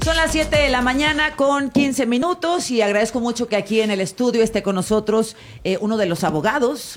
Son las 7 de la mañana con 15 minutos y agradezco mucho que aquí en el estudio esté con nosotros uno de los abogados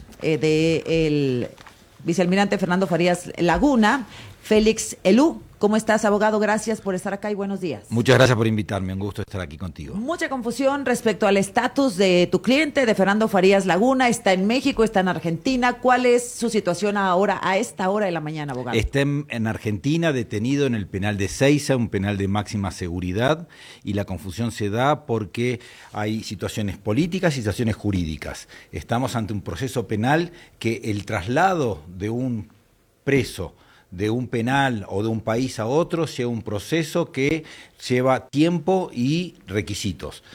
del vicealmirante Fernando Farías Laguna, Félix Elú. ¿Cómo estás, abogado? Gracias por estar acá y buenos días. Muchas gracias por invitarme, un gusto estar aquí contigo. Mucha confusión respecto al estatus de tu cliente, de Fernando Farías Laguna. ¿Está en México, está en Argentina? ¿Cuál es su situación ahora, a esta hora de la mañana, abogado? Está en Argentina, detenido en el penal de Seiza, un penal de máxima seguridad, y la confusión se da porque hay situaciones políticas y situaciones jurídicas. Estamos ante un proceso penal que el traslado de un preso de un penal o de un país a otro sea un proceso que lleva tiempo y requisitos.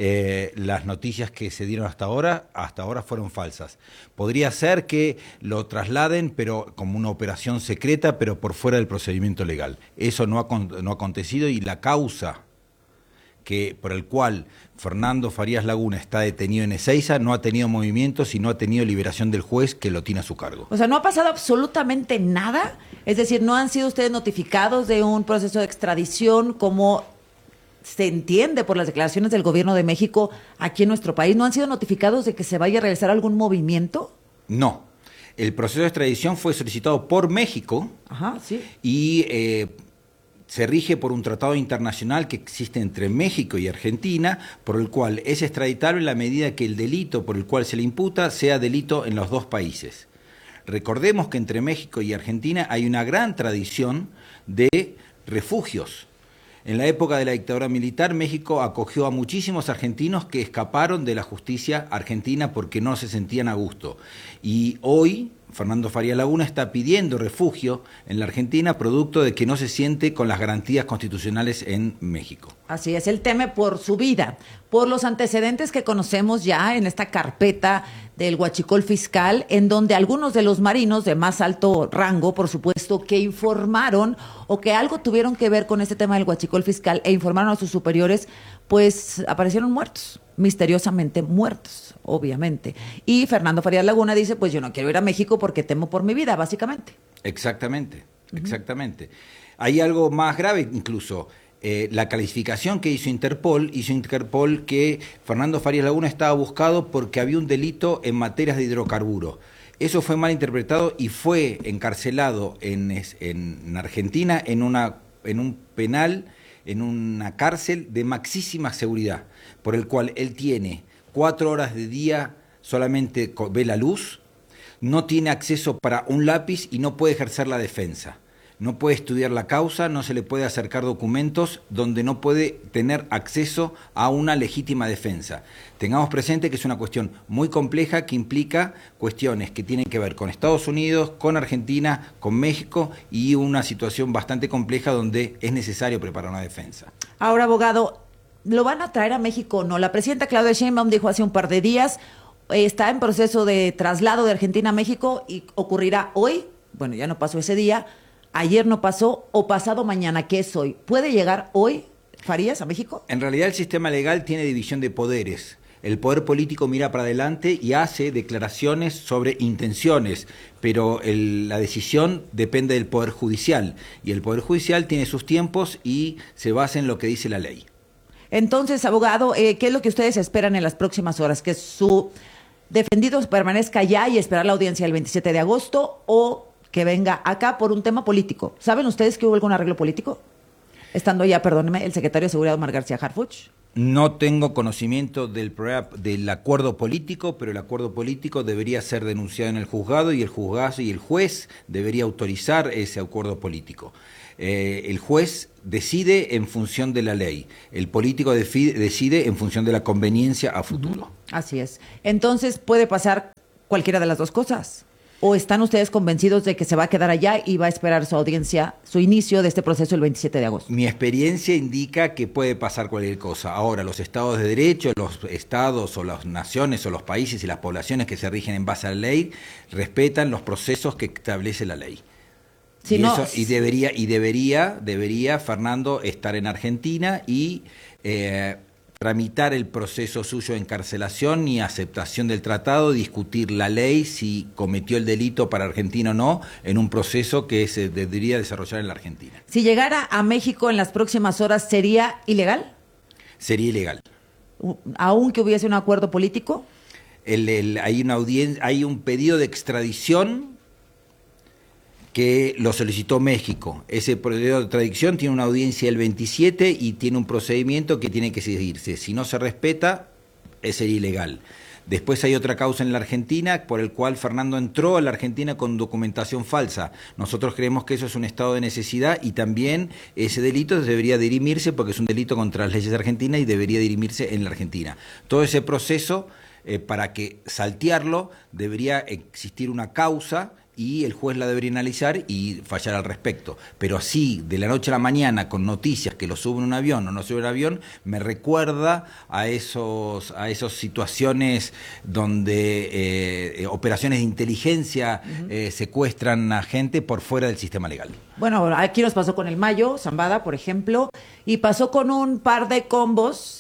Las noticias que se dieron hasta ahora fueron falsas. Podría ser que lo trasladen, pero como una operación secreta, pero por fuera del procedimiento legal. Eso no ha acontecido, y la causa por el cual Fernando Farías Laguna está detenido en Ezeiza no ha tenido movimientos y no ha tenido liberación del juez que lo tiene a su cargo. O sea, ¿no ha pasado absolutamente nada? Es decir, ¿no han sido ustedes notificados de un proceso de extradición como se entiende por las declaraciones del gobierno de México aquí en nuestro país? ¿No han sido notificados de que se vaya a realizar algún movimiento? No. El proceso de extradición fue solicitado por México. Ajá, sí. Y se rige por un tratado internacional que existe entre México y Argentina, por el cual es extraditable en la medida que el delito por el cual se le imputa sea delito en los dos países. Recordemos que entre México y Argentina hay una gran tradición de refugios. En la época de la dictadura militar, México acogió a muchísimos argentinos que escaparon de la justicia argentina porque no se sentían a gusto. Y hoy Fernando Farías Laguna está pidiendo refugio en la Argentina, producto de que no se siente con las garantías constitucionales en México. Así es, él teme por su vida, por los antecedentes que conocemos ya en esta carpeta del huachicol fiscal, en donde algunos de los marinos de más alto rango, por supuesto, que informaron o que algo tuvieron que ver con este tema del huachicol fiscal e informaron a sus superiores, pues aparecieron muertos, misteriosamente muertos, obviamente. Y Fernando Farías Laguna dice, pues yo no quiero ir a México porque temo por mi vida, básicamente. Exactamente, exactamente. Hay algo más grave incluso. La calificación que hizo Interpol que Fernando Farías Laguna estaba buscado porque había un delito en materias de hidrocarburos. Eso fue mal interpretado y fue encarcelado en Argentina en un penal, en una cárcel de maxísima seguridad, por el cual él tiene 4 horas de día, solamente ve la luz, no tiene acceso para un lápiz y no puede ejercer la defensa. No puede estudiar la causa, no se le puede acercar documentos, donde no puede tener acceso a una legítima defensa. Tengamos presente que es una cuestión muy compleja que implica cuestiones que tienen que ver con Estados Unidos, con Argentina, con México, y una situación bastante compleja donde es necesario preparar una defensa. Ahora, abogado, ¿lo van a traer a México o no? La presidenta Claudia Sheinbaum dijo hace un par de días, está en proceso de traslado de Argentina a México y ocurrirá hoy, bueno, ya no pasó ese día, ayer no pasó, o pasado mañana, ¿qué es hoy? ¿Puede llegar hoy Farías a México? En realidad el sistema legal tiene división de poderes. El poder político mira para adelante y hace declaraciones sobre intenciones, pero la decisión depende del poder judicial, y el poder judicial tiene sus tiempos y se basa en lo que dice la ley. Entonces, abogado, ¿qué es lo que ustedes esperan en las próximas horas? ¿Que su defendido permanezca allá y esperar la audiencia el 27 de agosto o que venga acá por un tema político? ¿Saben ustedes que hubo algún arreglo político? Estando ya, perdóneme, el secretario de Seguridad, Omar García Harfuch. No tengo conocimiento del acuerdo político, pero el acuerdo político debería ser denunciado en el juzgado, y el juzgado y el juez debería autorizar ese acuerdo político. El juez decide en función de la ley, el político decide en función de la conveniencia a futuro. Así es. Entonces, ¿puede pasar cualquiera de las dos cosas? ¿O están ustedes convencidos de que se va a quedar allá y va a esperar su audiencia, su inicio de este proceso el 27 de agosto? Mi experiencia indica que puede pasar cualquier cosa. Ahora, los estados de derecho, los estados o las naciones o los países y las poblaciones que se rigen en base a la ley respetan los procesos que establece la ley. Si Debería Fernando estar en Argentina y tramitar el proceso suyo de encarcelación ni aceptación del tratado, discutir la ley, si cometió el delito para Argentina o no, en un proceso que se debería desarrollar en la Argentina. Si llegara a México en las próximas horas, ¿sería ilegal? Sería ilegal. ¿Aunque hubiese un acuerdo político? Hay un pedido de extradición que lo solicitó México. Ese pedido de extradición tiene una audiencia el 27 y tiene un procedimiento que tiene que seguirse. Si no se respeta, sería ilegal. Después hay otra causa en la Argentina por el cual Fernando entró a la Argentina con documentación falsa. Nosotros creemos que eso es un estado de necesidad y también ese delito debería dirimirse porque es un delito contra las leyes argentinas y debería dirimirse en la Argentina. Todo ese proceso, para que saltearlo, debería existir una causa y el juez la debería analizar y fallar al respecto. Pero así, de la noche a la mañana, con noticias que lo suben en un avión o no suben en un avión, me recuerda a esas situaciones donde operaciones de inteligencia secuestran a gente por fuera del sistema legal. Bueno, aquí nos pasó con el Mayo, Zambada, por ejemplo, y pasó con un par de combos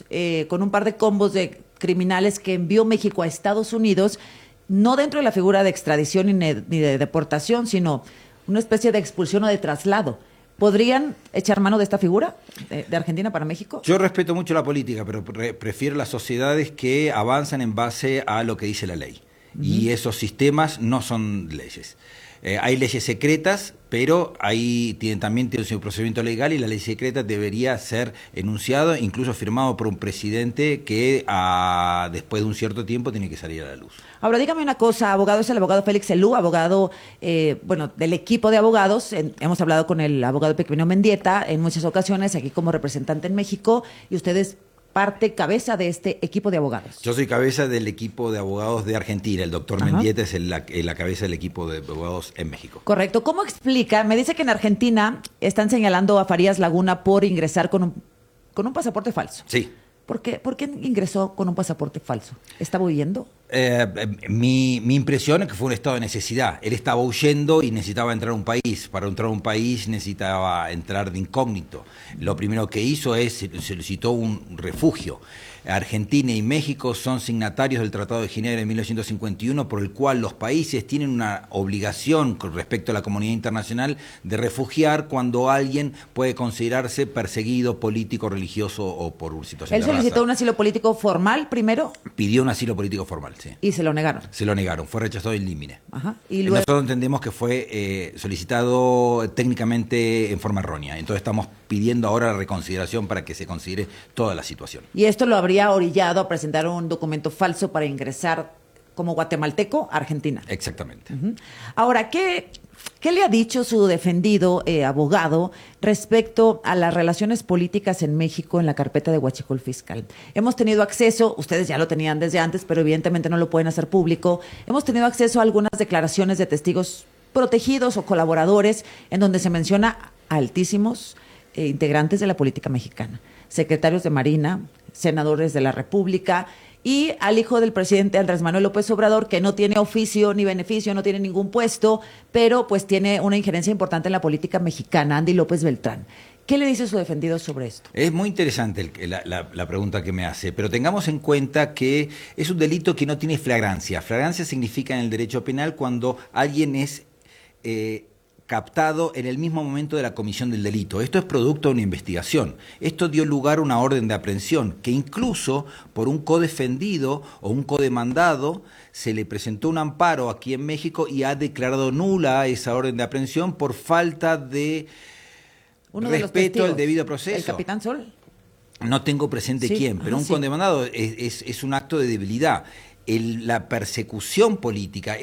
de criminales que envió México a Estados Unidos, no dentro de la figura de extradición ni de deportación, sino una especie de expulsión o de traslado. ¿Podrían echar mano de esta figura de Argentina para México? Yo respeto mucho la política, pero prefiero las sociedades que avanzan en base a lo que dice la ley. Y esos sistemas no son leyes. Hay leyes secretas, pero ahí también tiene su procedimiento legal y la ley secreta debería ser enunciado, incluso firmado por un presidente que después de un cierto tiempo tiene que salir a la luz. Ahora, dígame una cosa, abogado, es el abogado Félix Elú, abogado del equipo de abogados. Hemos hablado con el abogado Pequeño Mendieta en muchas ocasiones, aquí como representante en México, y ustedes cabeza de este equipo de abogados. Yo soy cabeza del equipo de abogados de Argentina. El doctor Mendieta es la cabeza del equipo de abogados en México. Correcto. ¿Cómo explica? Me dice que en Argentina están señalando a Farías Laguna por ingresar con un pasaporte falso. Sí. ¿Por qué ingresó con un pasaporte falso? ¿Estaba huyendo? Mi impresión es que fue un estado de necesidad. Él estaba huyendo y necesitaba entrar a un país. Para entrar a un país necesitaba entrar de incógnito. Lo primero que hizo es solicitó un refugio. Argentina y México son signatarios del Tratado de Ginebra de 1951, por el cual los países tienen una obligación con respecto a la comunidad internacional de refugiar cuando alguien puede considerarse perseguido político, religioso o por una situación de raza. ¿Él solicitó un asilo político formal primero? Pidió un asilo político formal, sí. ¿Y se lo negaron? Se lo negaron, fue rechazado in limine. Ajá. ¿Y luego? Nosotros entendemos que fue solicitado técnicamente en forma errónea. Entonces estamos pidiendo ahora la reconsideración para que se considere toda la situación. ¿Y esto lo habría orillado a presentar un documento falso para ingresar como guatemalteco a Argentina? Exactamente. Ahora, ¿qué le ha dicho su defendido abogado respecto a las relaciones políticas en México en la carpeta de huachicol fiscal? Hemos tenido acceso, ustedes ya lo tenían desde antes, pero evidentemente no lo pueden hacer público, hemos tenido acceso a algunas declaraciones de testigos protegidos o colaboradores en donde se menciona a altísimos integrantes de la política mexicana, secretarios de Marina, senadores de la República y al hijo del presidente Andrés Manuel López Obrador, que no tiene oficio ni beneficio, no tiene ningún puesto, pero pues tiene una injerencia importante en la política mexicana, Andy López Beltrán. ¿Qué le dice su defendido sobre esto? Es muy interesante la pregunta que me hace, pero tengamos en cuenta que es un delito que no tiene flagrancia. Flagrancia significa en el derecho penal cuando alguien es captado en el mismo momento de la comisión del delito. Esto es producto de una investigación. Esto dio lugar a una orden de aprehensión que incluso por un codefendido o un codemandado se le presentó un amparo aquí en México y ha declarado nula esa orden de aprehensión por falta de respeto al debido proceso. ¿El capitán Sol? No tengo presente quién, pero un condemnado es un acto de debilidad. La persecución política,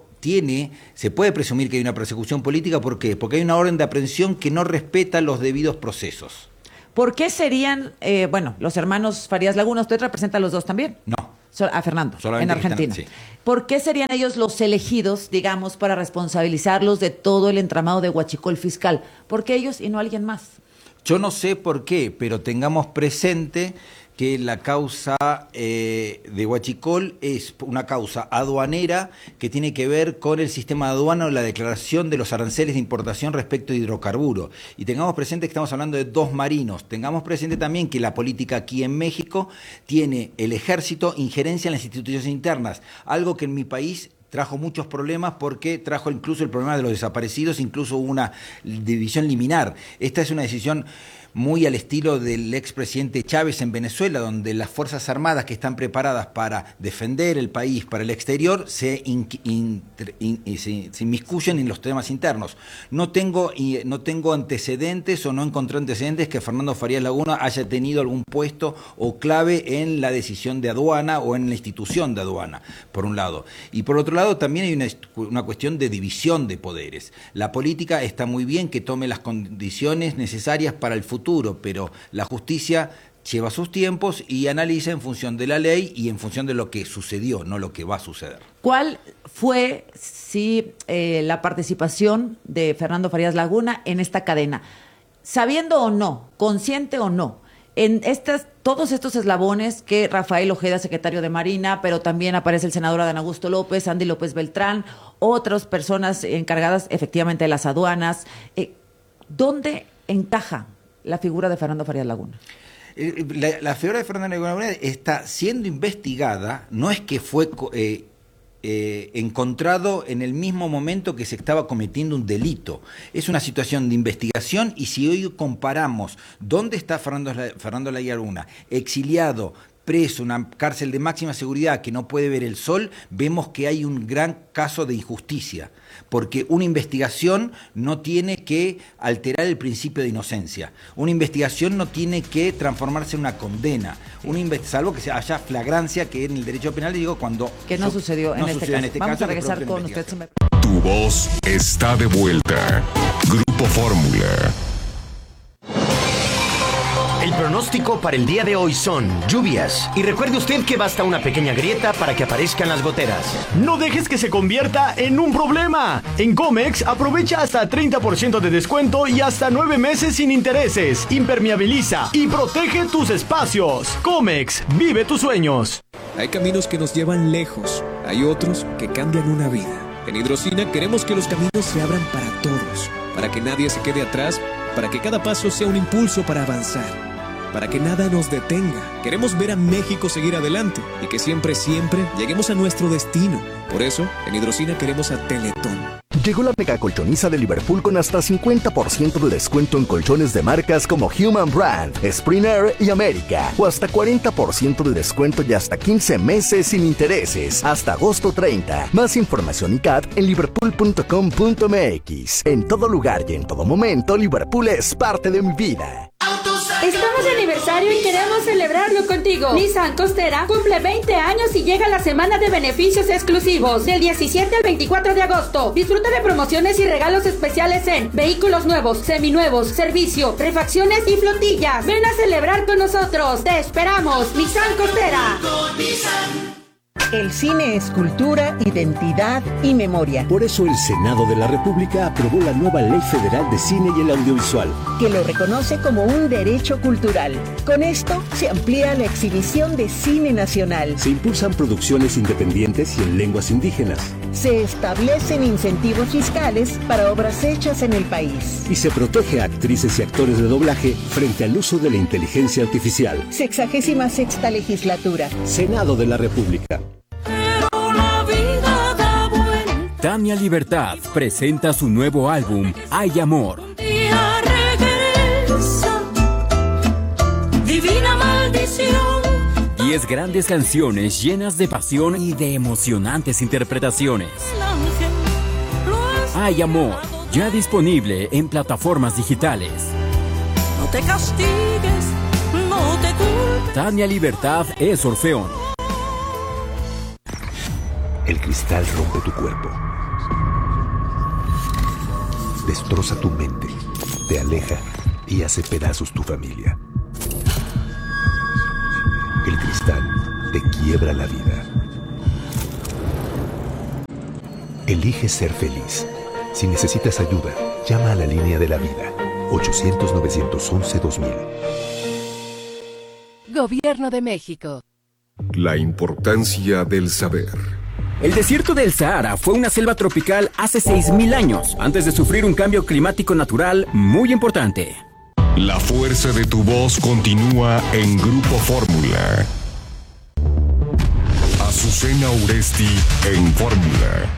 se puede presumir que hay una persecución política, ¿por qué? Porque hay una orden de aprehensión que no respeta los debidos procesos. ¿Por qué serían, los hermanos Farías Laguna, usted representa a los dos también? No. A Fernando, solamente en Argentina. Sí. ¿Por qué serían ellos los elegidos, digamos, para responsabilizarlos de todo el entramado de huachicol fiscal? ¿Por qué ellos y no alguien más? Yo no sé por qué, pero tengamos presente que la causa de Huachicol es una causa aduanera que tiene que ver con el sistema de aduana o la declaración de los aranceles de importación respecto de hidrocarburos. Y tengamos presente que estamos hablando de 2 marinos. Tengamos presente también que la política aquí en México tiene el ejército injerencia en las instituciones internas, algo que en mi país trajo muchos problemas porque trajo incluso el problema de los desaparecidos, incluso una división liminar. Esta es una decisión muy al estilo del expresidente Chávez en Venezuela, donde las Fuerzas Armadas que están preparadas para defender el país para el exterior se inmiscuyen en los temas internos. No tengo antecedentes o no encontré antecedentes que Fernando Farías Laguna haya tenido algún puesto o clave en la decisión de aduana o en la institución de aduana, por un lado. Y por otro lado también hay una cuestión de división de poderes. La política está muy bien que tome las condiciones necesarias para el futuro, pero la justicia lleva sus tiempos y analiza en función de la ley y en función de lo que sucedió, no lo que va a suceder. ¿Cuál fue la participación de Fernando Farías Laguna en esta cadena? Sabiendo o no, consciente o no, en todos estos eslabones que Rafael Ojeda, secretario de Marina, pero también aparece el senador Adán Augusto López, Andy López Beltrán, otras personas encargadas efectivamente de las aduanas, ¿dónde encaja la figura de Fernando Farías Laguna? La figura de Fernando Farías Laguna está siendo investigada, no es que fue encontrado en el mismo momento que se estaba cometiendo un delito. Es una situación de investigación y si hoy comparamos dónde está Fernando Laguna, exiliado, preso, una cárcel de máxima seguridad que no puede ver el sol, vemos que hay un gran caso de injusticia, porque una investigación no tiene que alterar el principio de inocencia, una investigación no tiene que transformarse en una condena, salvo que haya flagrancia, que en el derecho penal digo cuando... Que no sucedió en este caso. Vamos a regresar con usted. Tu voz está de vuelta. Grupo Fórmula. El pronóstico para el día de hoy son lluvias. Y recuerde usted que basta una pequeña grieta para que aparezcan las goteras. No dejes que se convierta en un problema. En Comex aprovecha hasta 30% de descuento y hasta 9 meses sin intereses. Impermeabiliza y protege tus espacios. Comex, vive tus sueños. Hay caminos que nos llevan lejos. Hay otros que cambian una vida. En Hidrocina queremos que los caminos se abran para todos. Para que nadie se quede atrás. Para que cada paso sea un impulso para avanzar. Para que nada nos detenga. Queremos ver a México seguir adelante y que siempre, siempre lleguemos a nuestro destino. Por eso, en Hidrocina queremos a Teletón. Llegó la mega colchoniza de Liverpool con hasta 50% de descuento en colchones de marcas como Human Brand, Spring Air y América. O hasta 40% de descuento y hasta 15 meses sin intereses. Hasta agosto 30. Más información y CAT en liverpool.com.mx. En todo lugar y en todo momento, Liverpool es parte de mi vida. Estamos de aniversario y queremos celebrarlo contigo. Nissan Costera cumple 20 años y llega la semana de beneficios exclusivos del 17 al 24 de agosto. Disfruta de promociones y regalos especiales en vehículos nuevos, seminuevos, servicio, refacciones y flotillas. Ven a celebrar con nosotros. Te esperamos. Nissan Costera. El cine es cultura, identidad y memoria. Por eso el Senado de la República aprobó la nueva Ley Federal de Cine y el Audiovisual, que lo reconoce como un derecho cultural. Con esto se amplía la exhibición de cine nacional. Se impulsan producciones independientes y en lenguas indígenas. Se establecen incentivos fiscales para obras hechas en el país. Y se protege a actrices y actores de doblaje frente al uso de la inteligencia artificial. 66ª legislatura. Senado de la República. Tania Libertad presenta su nuevo álbum, Hay Amor. Divina maldición. 10 grandes canciones llenas de pasión y de emocionantes interpretaciones. Hay Amor, ya disponible en plataformas digitales. No te castigues, no te culpes. Tania Libertad es Orfeón. El cristal rompe tu cuerpo. Destroza tu mente, te aleja y hace pedazos tu familia. El cristal te quiebra la vida. Elige ser feliz. Si necesitas ayuda, llama a la línea de la vida. 800-911-2000. Gobierno de México. La importancia del saber. El desierto del Sahara fue una selva tropical hace 6.000 años, antes de sufrir un cambio climático natural muy importante. La fuerza de tu voz continúa en Grupo Fórmula. Azucena Uresti en Fórmula.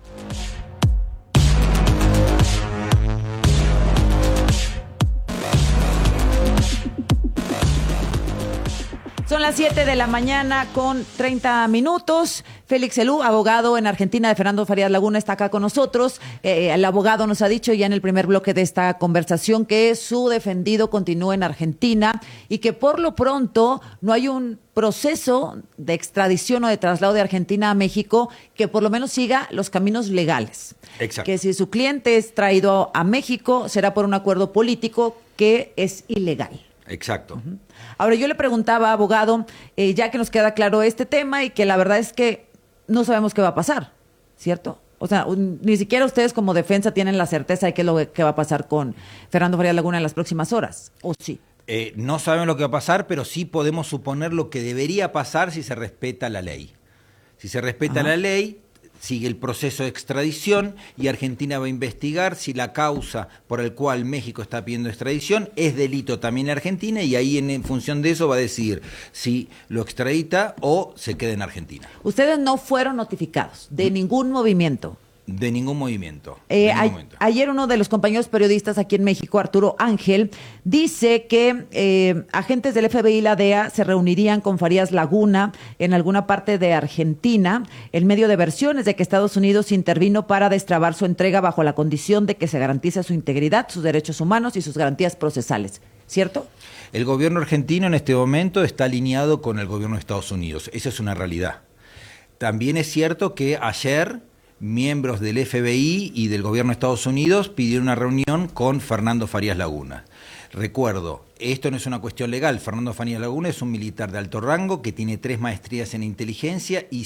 Son las 7 de la mañana con 30 minutos. Félix Elú, abogado en Argentina de Fernando Farías Laguna, está acá con nosotros. El abogado nos ha dicho ya en el primer bloque de esta conversación que su defendido continúa en Argentina y que por lo pronto no hay un proceso de extradición o de traslado de Argentina a México que por lo menos siga los caminos legales. Exacto. Que si su cliente es traído a México será por un acuerdo político que es ilegal. Exacto. Uh-huh. Ahora, yo le preguntaba, abogado, ya que nos queda claro este tema y que la verdad es que no sabemos qué va a pasar, ¿cierto? O sea, ni siquiera ustedes como defensa tienen la certeza de qué es lo que va a pasar con Fernando Farías Laguna en las próximas horas, ¿o sí? No sabemos lo que va a pasar, pero sí podemos suponer lo que debería pasar si se respeta la ley. Si se respeta la ley, sigue el proceso de extradición y Argentina va a investigar si la causa por la cual México está pidiendo extradición es delito también en Argentina y ahí en función de eso va a decidir si lo extradita o se queda en Argentina. Ustedes no fueron notificados de ningún movimiento. De ningún movimiento. Ayer uno de los compañeros periodistas aquí en México, Arturo Ángel, dice que agentes del FBI y la DEA se reunirían con Farías Laguna en alguna parte de Argentina en medio de versiones de que Estados Unidos intervino para destrabar su entrega bajo la condición de que se garantice su integridad, sus derechos humanos y sus garantías procesales. ¿Cierto? El gobierno argentino en este momento está alineado con el gobierno de Estados Unidos. Esa es una realidad. También es cierto que ayer miembros del FBI y del gobierno de Estados Unidos pidieron una reunión con Fernando Farías Laguna. Recuerdo, esto no es una cuestión legal. Fernando Farías Laguna es un militar de alto rango que tiene 3 maestrías en inteligencia y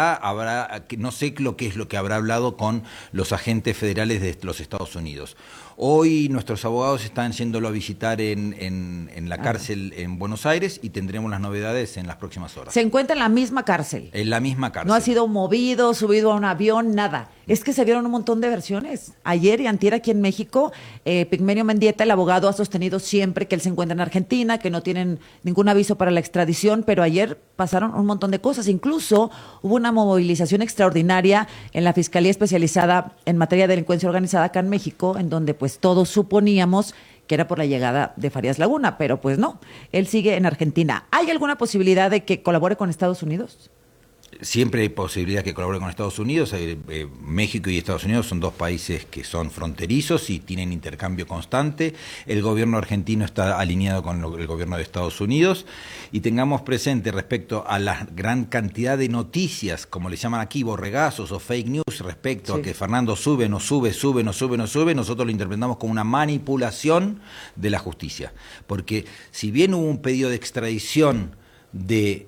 no sé lo que es lo que habrá hablado con los agentes federales de los Estados Unidos. Hoy nuestros abogados están yéndolo a visitar en la cárcel en Buenos Aires y tendremos las novedades en las próximas horas. Se encuentra en la misma cárcel. En la misma cárcel. No ha sido movido, subido a un avión, nada. Es que se vieron un montón de versiones. Ayer y antier aquí en México, Pigmenio Mendieta, el abogado, ha sostenido siempre que él se encuentra en Argentina, que no tienen ningún aviso para la extradición, pero ayer pasaron un montón de cosas. Incluso hubo una movilización extraordinaria en la Fiscalía Especializada en Materia de Delincuencia Organizada acá en México, en donde pues todos suponíamos que era por la llegada de Farías Laguna, pero pues no, él sigue en Argentina. ¿Hay alguna posibilidad de que colabore con Estados Unidos? Siempre hay posibilidad que colabore con Estados Unidos. México y Estados Unidos son 2 países que son fronterizos y tienen intercambio constante. El gobierno argentino está alineado con el gobierno de Estados Unidos. Y tengamos presente respecto a la gran cantidad de noticias, como le llaman aquí, borregazos o fake news, respecto a que Fernando sube, no sube, nosotros lo interpretamos como una manipulación de la justicia. Porque si bien hubo un pedido de extradición de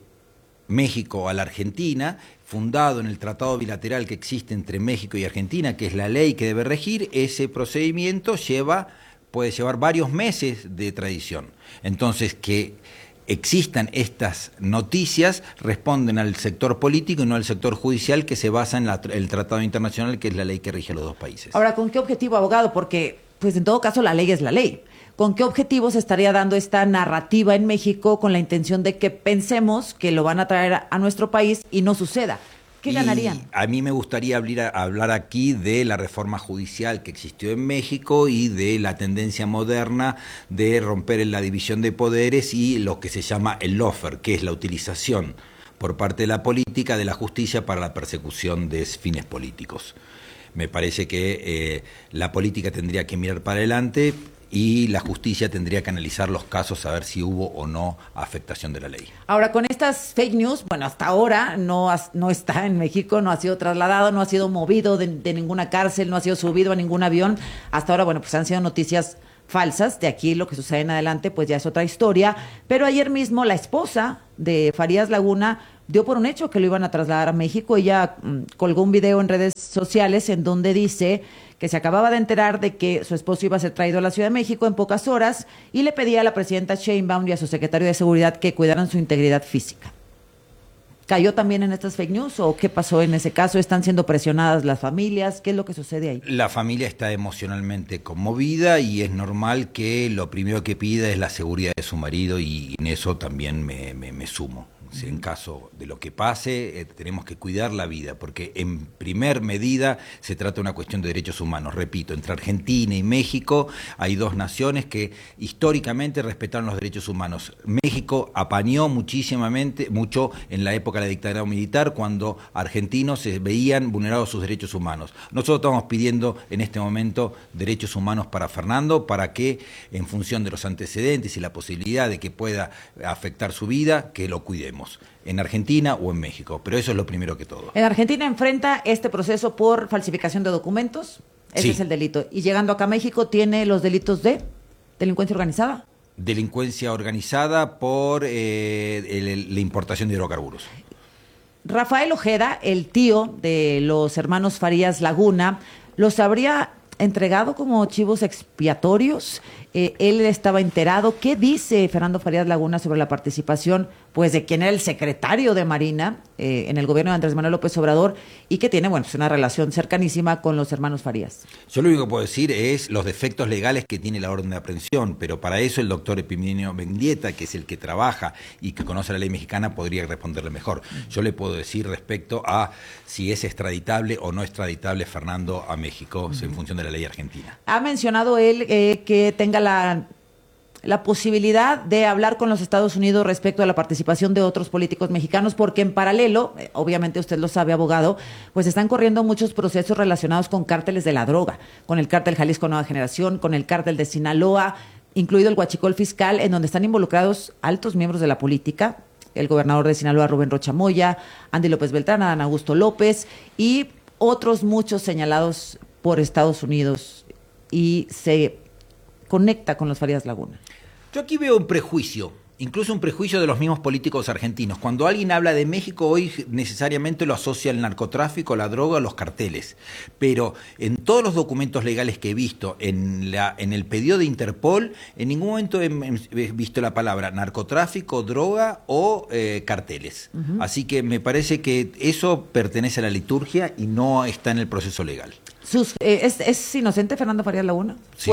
México a la Argentina, fundado en el tratado bilateral que existe entre México y Argentina, que es la ley que debe regir, ese procedimiento puede llevar varios meses de tradición. Entonces, que existan estas noticias responden al sector político y no al sector judicial que se basa en el tratado internacional, que es la ley que rige a los 2 países. Ahora, ¿con qué objetivo, abogado? Porque, pues en todo caso, la ley es la ley. ¿Con qué objetivo se estaría dando esta narrativa en México con la intención de que pensemos que lo van a traer a nuestro país y no suceda? ¿Qué ganarían? A mí me gustaría hablar aquí de la reforma judicial que existió en México y de la tendencia moderna de romper la división de poderes y lo que se llama el lawfare, que es la utilización por parte de la política de la justicia para la persecución de fines políticos. Me parece que la política tendría que mirar para adelante y la justicia tendría que analizar los casos a ver si hubo o no afectación de la ley. Ahora, con estas fake news, bueno, hasta ahora no está en México, no ha sido trasladado, no ha sido movido de ninguna cárcel, no ha sido subido a ningún avión. Hasta ahora, bueno, pues han sido noticias falsas. De aquí lo que sucede en adelante pues ya es otra historia. Pero ayer mismo la esposa de Farías Laguna dio por un hecho que lo iban a trasladar a México. Ella colgó un video en redes sociales en donde dice que se acababa de enterar de que su esposo iba a ser traído a la Ciudad de México en pocas horas y le pedía a la presidenta Sheinbaum y a su secretario de Seguridad que cuidaran su integridad física. ¿Cayó también en estas fake news o qué pasó en ese caso? ¿Están siendo presionadas las familias? ¿Qué es lo que sucede ahí? La familia está emocionalmente conmovida y es normal que lo primero que pida es la seguridad de su marido y en eso también me sumo. Si en caso de lo que pase, tenemos que cuidar la vida, porque en primer medida se trata de una cuestión de derechos humanos. Repito, entre Argentina y México hay dos naciones que históricamente respetaron los derechos humanos. México apañó mucho en la época de la dictadura militar, cuando argentinos se veían vulnerados sus derechos humanos. Nosotros estamos pidiendo en este momento derechos humanos para Fernando, para que en función de los antecedentes y la posibilidad de que pueda afectar su vida, que lo cuidemos. En Argentina o en México, pero eso es lo primero que todo. En Argentina enfrenta este proceso por falsificación de documentos, ese es el delito. Y llegando acá a México tiene los delitos de delincuencia organizada. Delincuencia organizada por la importación de hidrocarburos. Rafael Ojeda, el tío de los hermanos Farías Laguna, los habría entregado como chivos expiatorios. Él estaba enterado. ¿Qué dice Fernando Farías Laguna sobre la participación pues de quien era el secretario de Marina en el gobierno de Andrés Manuel López Obrador y que tiene pues una relación cercanísima con los hermanos Farías? Yo lo único que puedo decir es los defectos legales que tiene la orden de aprehensión, pero para eso el doctor Epiminio Mendieta, que es el que trabaja y que conoce la ley mexicana, podría responderle mejor. Yo le puedo decir respecto a si es extraditable o no extraditable Fernando a México en función de la ley argentina. Ha mencionado él que tenga la posibilidad de hablar con los Estados Unidos respecto a la participación de otros políticos mexicanos, porque en paralelo, obviamente usted lo sabe, abogado, pues están corriendo muchos procesos relacionados con cárteles de la droga, con el cártel Jalisco Nueva Generación, con el cártel de Sinaloa, incluido el Huachicol Fiscal, en donde están involucrados altos miembros de la política, el gobernador de Sinaloa, Rubén Rocha Moya, Andy López Beltrán, Adán Augusto López y otros muchos señalados por Estados Unidos, y se conecta con los Farías Laguna. Yo aquí veo un prejuicio, incluso un prejuicio de los mismos políticos argentinos. Cuando alguien habla de México hoy necesariamente lo asocia al narcotráfico, la droga, los carteles. Pero en todos los documentos legales que he visto, en el pedido de Interpol, en ningún momento he visto la palabra narcotráfico, droga o carteles. Así que me parece que eso pertenece a la liturgia y no está en el proceso legal. ¿Es inocente Fernando Farías Laguna? Sí.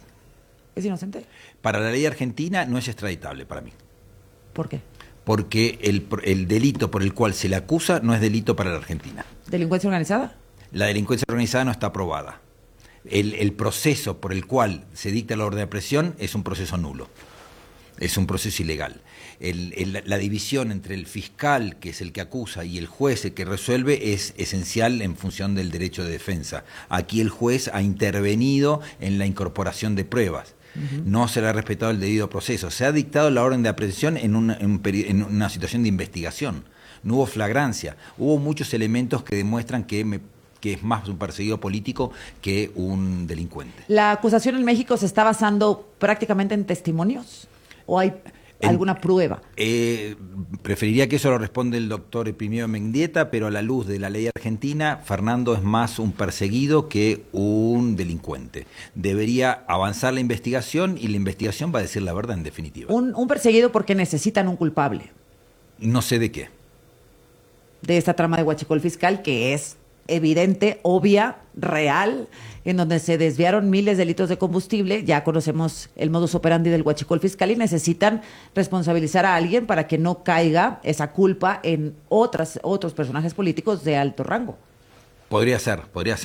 ¿Es inocente? Para la ley argentina no es extraditable para mí. ¿Por qué? Porque el delito por el cual se le acusa no es delito para la Argentina. ¿Delincuencia organizada? La delincuencia organizada no está aprobada. El proceso por el cual se dicta la orden de aprehensión es un proceso nulo. Es un proceso ilegal. La división entre el fiscal, que es el que acusa, y el juez, el que resuelve, es esencial en función del derecho de defensa. Aquí el juez ha intervenido en la incorporación de pruebas. No se le ha respetado el debido proceso. Se ha dictado la orden de aprehensión en una situación de investigación. No hubo flagrancia. Hubo muchos elementos que demuestran que es más un perseguido político que un delincuente. ¿La acusación en México se está basando prácticamente en testimonios? ¿O hay alguna prueba? Preferiría que eso lo responda el doctor Epiminio Mendieta, pero a la luz de la ley argentina, Fernando es más un perseguido que un delincuente. Debería avanzar la investigación y la investigación va a decir la verdad en definitiva. Un perseguido porque necesitan un culpable. No sé de qué. De esta trama de Huachicol Fiscal que es evidente, obvia, real, en donde se desviaron miles de litros de combustible. Ya conocemos el modus operandi del Huachicol Fiscal y necesitan responsabilizar a alguien para que no caiga esa culpa en otros personajes políticos de alto rango. Podría ser,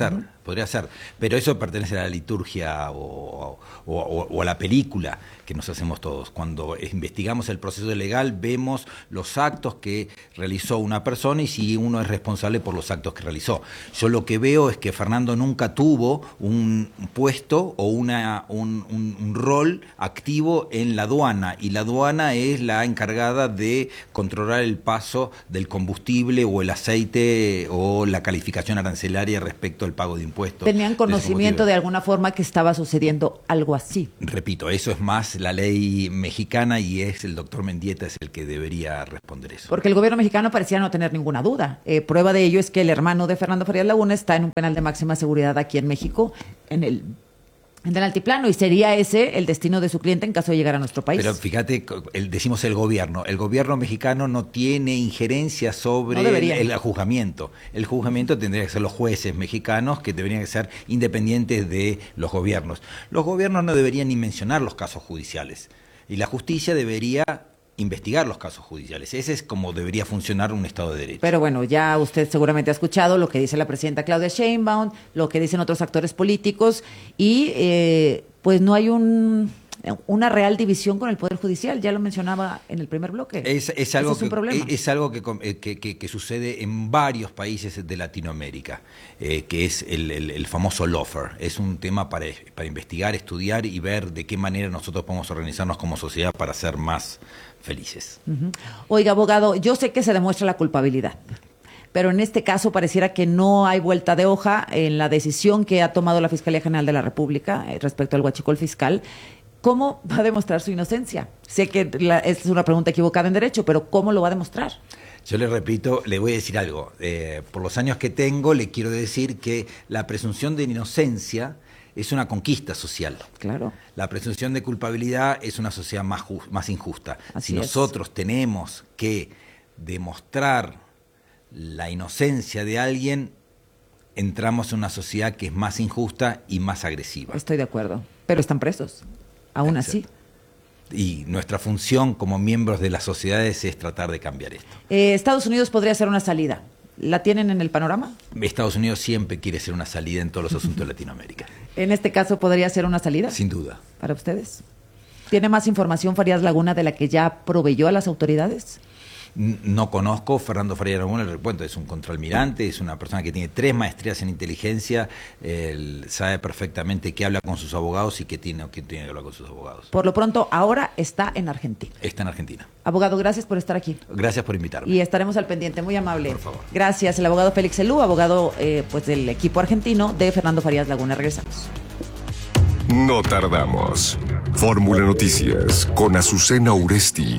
pero eso pertenece a la liturgia o a la película que nos hacemos todos. Cuando investigamos el proceso legal, vemos los actos que realizó una persona y si uno es responsable por los actos que realizó. Yo lo que veo es que Fernando nunca tuvo un puesto o un rol activo en la aduana, y la aduana es la encargada de controlar el paso del combustible o el aceite o la calificación arancelaria respecto al pago de impuestos. presupuesto. Tenían conocimiento de alguna forma que estaba sucediendo algo así. Repito, eso es más la ley mexicana y es el doctor Mendieta es el que debería responder eso. Porque el gobierno mexicano parecía no tener ninguna duda. Prueba de ello es que el hermano de Fernando Farías Laguna está en un penal de máxima seguridad aquí en México, en el altiplano, y sería ese el destino de su cliente en caso de llegar a nuestro país. Pero fíjate, decimos el gobierno mexicano no tiene injerencia sobre el juzgamiento. El juzgamiento tendría que ser los jueces mexicanos, que deberían ser independientes de los gobiernos. Los gobiernos no deberían ni mencionar los casos judiciales, y la justicia debería investigar los casos judiciales. Ese es como debería funcionar un Estado de Derecho. Pero bueno, ya usted seguramente ha escuchado lo que dice la presidenta Claudia Sheinbaum, lo que dicen otros actores políticos, y pues no hay una real división con el Poder Judicial. Ya lo mencionaba en el primer bloque. Es algo un problema. Es algo que sucede en varios países de Latinoamérica, que es el famoso lawfare. Es un tema para investigar, estudiar y ver de qué manera nosotros podemos organizarnos como sociedad para ser más felices. Uh-huh. Oiga, abogado, yo sé que se demuestra la culpabilidad, pero en este caso pareciera que no hay vuelta de hoja en la decisión que ha tomado la Fiscalía General de la República respecto al huachicol fiscal. ¿Cómo va a demostrar su inocencia? Sé que esta es una pregunta equivocada en derecho, pero ¿cómo lo va a demostrar? Yo le repito, le voy a decir algo. Por los años que tengo, le quiero decir que la presunción de inocencia es una conquista social. Claro. La presunción de culpabilidad es una sociedad más injusta. Así si es. nosotros tenemos que demostrar la inocencia de alguien, entramos en una sociedad que es más injusta y más agresiva. Estoy de acuerdo, pero están presos, aún así. Y nuestra función como miembros de las sociedades es tratar de cambiar esto. Estados Unidos podría ser una salida. ¿La tienen en el panorama? Estados Unidos siempre quiere ser una salida en todos los asuntos de Latinoamérica. ¿En este caso podría ser una salida? Sin duda. ¿Para ustedes? ¿Tiene más información Farías Laguna de la que ya proveyó a las autoridades? No conozco Fernando Farías Laguna, le recuento, es un contraalmirante, es una persona que tiene 3 maestrías en inteligencia, él sabe perfectamente qué habla con sus abogados y qué tiene que hablar con sus abogados. Por lo pronto, ahora está en Argentina. Está en Argentina. Abogado, gracias por estar aquí. Gracias por invitarme. Y estaremos al pendiente, muy amable. Por favor. Gracias, el abogado Félix Elú, abogado pues del equipo argentino de Fernando Farías Laguna. Regresamos. No tardamos. Fórmula Noticias con Azucena Uresti.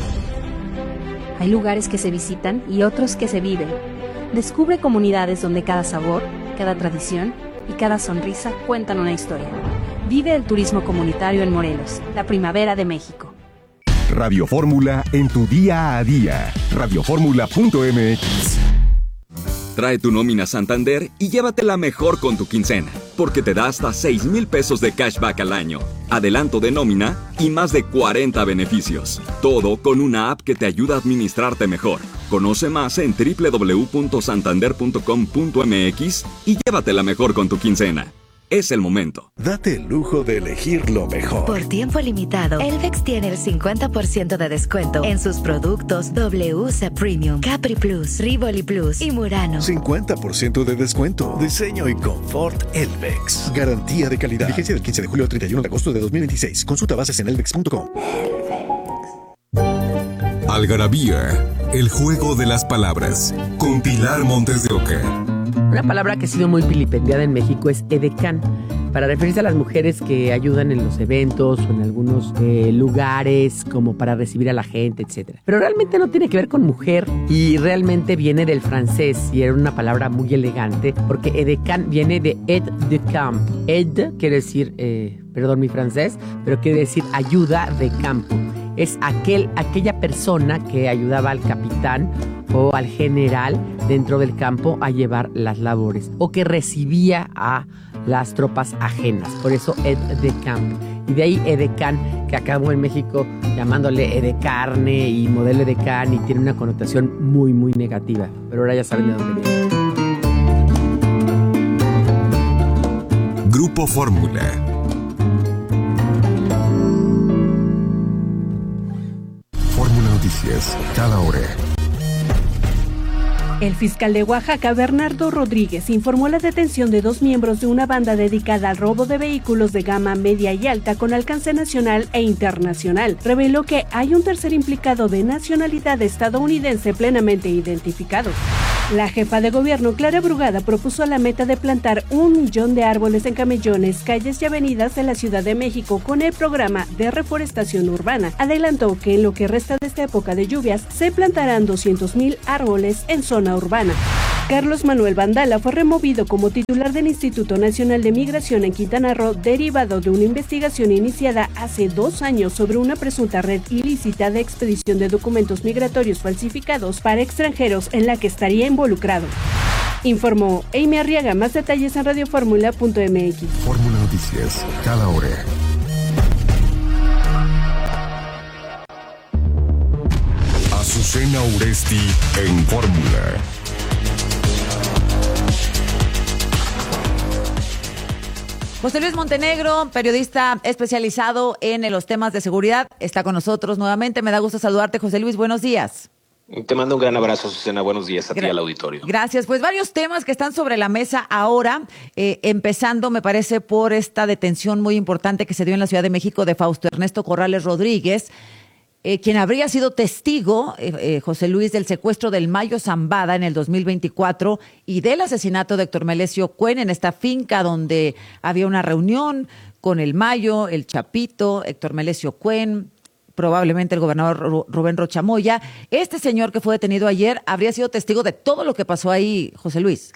Hay lugares que se visitan y otros que se viven. Descubre comunidades donde cada sabor, cada tradición y cada sonrisa cuentan una historia. Vive el turismo comunitario en Morelos, la primavera de México. Radio Fórmula en tu día a día. Radioformula.mx. Trae tu nómina Santander y llévatela mejor con tu quincena, porque te da hasta 6,000 pesos de cashback al año, adelanto de nómina y más de 40 beneficios. Todo con una app que te ayuda a administrarte mejor. Conoce más en www.santander.com.mx y llévatela mejor con tu quincena. Es el momento. Date el lujo de elegir lo mejor. Por tiempo limitado, Elvex tiene el 50% de descuento en sus productos WC Premium, Capri Plus, Rivoli Plus y Murano. 50% de descuento. Diseño y confort Elvex. Garantía de calidad. Vigencia del 15 de julio al 31 de agosto de 2026. Consulta bases en elvex.com. Algarabía, el juego de las palabras, con Pilar Montes de Oca. Una palabra que ha sido muy vilipendiada en México es edecán, para referirse a las mujeres que ayudan en los eventos o en algunos lugares como para recibir a la gente, etc. Pero realmente no tiene que ver con mujer y realmente viene del francés y era una palabra muy elegante porque edecán viene de aide de camp. Aide quiere decir, perdón mi francés, pero quiere decir ayuda de campo. Es aquella persona que ayudaba al capitán o al general dentro del campo a llevar las labores o que recibía a las tropas ajenas. Por eso aide de camp. Y de ahí edecán, que acabó en México llamándole edecarne y modelo edecán y tiene una connotación muy, muy negativa. Pero ahora ya saben de dónde viene. Grupo Fórmula. Fórmula Noticias, cada hora. El fiscal de Oaxaca, Bernardo Rodríguez, informó la detención de 2 miembros de una banda dedicada al robo de vehículos de gama media y alta con alcance nacional e internacional. Reveló que hay un tercer implicado de nacionalidad estadounidense plenamente identificado. La jefa de gobierno, Clara Brugada, propuso la meta de plantar 1 millón de árboles en camellones, calles y avenidas de la Ciudad de México con el programa de reforestación urbana. Adelantó que en lo que resta de esta época de lluvias se plantarán 200,000 árboles en zona urbana. Carlos Manuel Vandala fue removido como titular del Instituto Nacional de Migración en Quintana Roo, derivado de una investigación iniciada hace 2 años sobre una presunta red ilícita de expedición de documentos migratorios falsificados para extranjeros en la que estaría involucrado. Informó Amy Arriaga. Más detalles en radioformula.mx. Fórmula Noticias, cada hora. Azucena Uresti en Fórmula. José Luis Montenegro, periodista especializado en los temas de seguridad, está con nosotros nuevamente. Me da gusto saludarte, José Luis. Buenos días. Te mando un gran abrazo, Susana. Buenos días a ti, al auditorio. Gracias. Pues varios temas que están sobre la mesa ahora, empezando, me parece, por esta detención muy importante que se dio en la Ciudad de México de Fausto Ernesto Corrales Rodríguez, quien habría sido testigo, José Luis, del secuestro del Mayo Zambada en el 2024 y del asesinato de Héctor Melesio Cuen en esta finca donde había una reunión con el Mayo, el Chapito, Héctor Melesio Cuen, probablemente el gobernador Rubén Rocha Moya. Este señor que fue detenido ayer habría sido testigo de todo lo que pasó ahí, José Luis.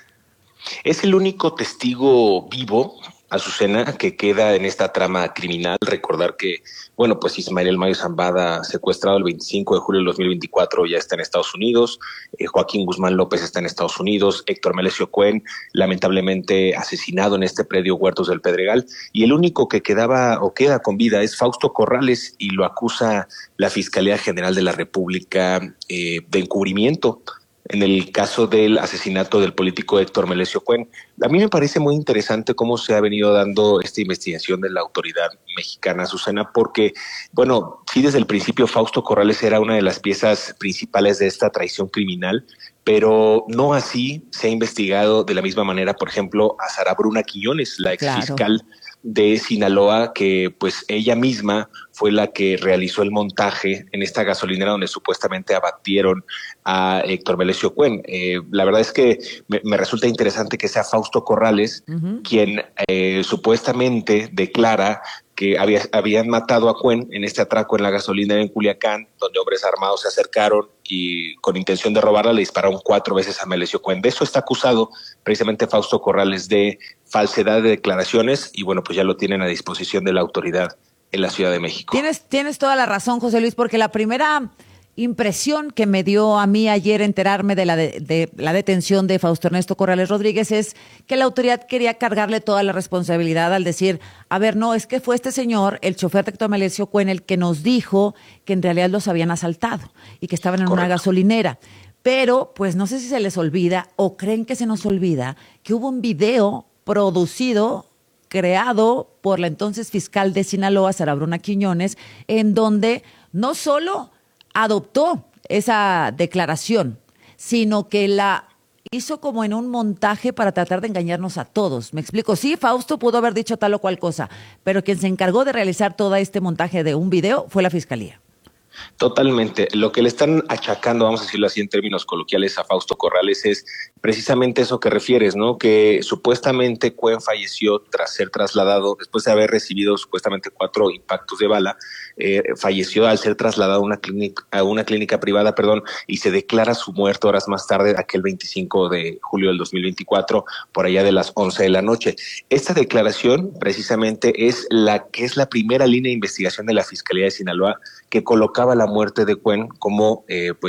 Es el único testigo vivo, Azucena, que queda en esta trama criminal. Recordar que, bueno, pues Ismael El Mayo Zambada, secuestrado el 25 de julio del 2024, ya está en Estados Unidos. Joaquín Guzmán López está en Estados Unidos. Héctor Melesio Cuen, lamentablemente asesinado en este predio Huertos del Pedregal. Y el único que quedaba o queda con vida es Fausto Corrales, y lo acusa la Fiscalía General de la República de encubrimiento en el caso del asesinato del político Héctor Melesio Cuen. A mí me parece muy interesante cómo se ha venido dando esta investigación de la autoridad mexicana, Susana, porque, bueno, sí, desde el principio Fausto Corrales era una de las piezas principales de esta traición criminal, pero no así se ha investigado de la misma manera, por ejemplo, a Sara Bruna Quiñones, la exfiscal de Sinaloa, que pues ella misma fue la que realizó el montaje en esta gasolinera donde supuestamente abatieron a Héctor Melesio Cuen. La verdad es que me resulta interesante que sea Fausto Corrales quien supuestamente declara que habían matado a Cuen en este atraco en la gasolinera en Culiacán, donde hombres armados se acercaron y con intención de robarla le dispararon 4 veces a Melesio Cuen. De eso está acusado precisamente Fausto Corrales, de falsedad de declaraciones, y bueno, pues ya lo tienen a disposición de la autoridad en la Ciudad de México. Tienes toda la razón, José Luis, porque la primera impresión que me dio a mí ayer enterarme de la detención de Fausto Ernesto Corrales Rodríguez es que la autoridad quería cargarle toda la responsabilidad al decir, a ver, no, es que fue este señor, el chofer de Héctor Melesio Cuen, el que nos dijo que en realidad los habían asaltado y que estaban en una gasolinera. Pero, pues no sé si se les olvida o creen que se nos olvida que hubo un video producido, creado por la entonces fiscal de Sinaloa, Sara Bruna Quiñones, en donde no solo adoptó esa declaración, sino que la hizo como en un montaje para tratar de engañarnos a todos. Me explico, sí, Fausto pudo haber dicho tal o cual cosa, pero quien se encargó de realizar todo este montaje de un video fue la fiscalía. Totalmente. Lo que le están achacando, vamos a decirlo así en términos coloquiales, a Fausto Corrales es precisamente eso que refieres, ¿no? Que supuestamente Cuen falleció tras ser trasladado, después de haber recibido supuestamente 4 impactos de bala, falleció al ser trasladado a una clínica privada, y se declara su muerte horas más tarde, aquel 25 de julio del 2024, por allá de las 11 de la noche. Esta declaración precisamente es la primera línea de investigación de la Fiscalía de Sinaloa, que colocaba la muerte de Cuen como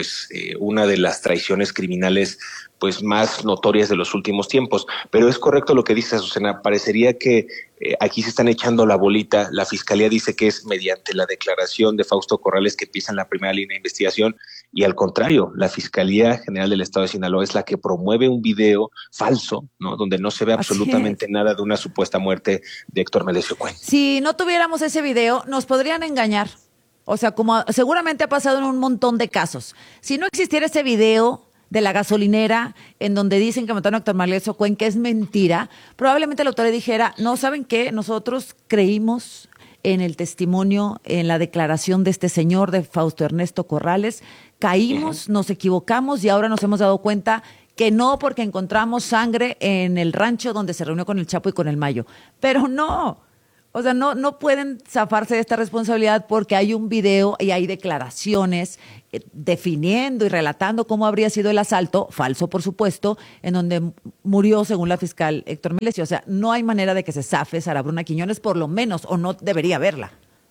una de las traiciones criminales más notorias de los últimos tiempos. Pero es correcto lo que dice Azucena, parecería que aquí se están echando la bolita. La Fiscalía dice que es mediante la declaración de Fausto Corrales que empiezan la primera línea de investigación, y al contrario, la Fiscalía General del Estado de Sinaloa es la que promueve un video falso, ¿no? Donde no se ve absolutamente nada de una supuesta muerte de Héctor Melesio Cuen. Si no tuviéramos ese video, nos podrían engañar. O sea, como seguramente ha pasado en un montón de casos. Si no existiera ese video de la gasolinera en donde dicen que mataron a Héctor Melesio Cuen, que es mentira, probablemente la autoridad dijera, no, ¿saben qué? Nosotros creímos en el testimonio, en la declaración de este señor, de Fausto Ernesto Corrales, caímos, nos equivocamos y ahora nos hemos dado cuenta que no porque encontramos sangre en el rancho donde se reunió con el Chapo y con el Mayo. Pero no, o sea, no pueden zafarse de esta responsabilidad porque hay un video y hay declaraciones definiendo y relatando cómo habría sido el asalto, falso por supuesto, en donde murió según la fiscal Héctor Melesio. O sea, no hay manera de que se zafe Sara Bruna Quiñones, por lo menos, o no debería haberla.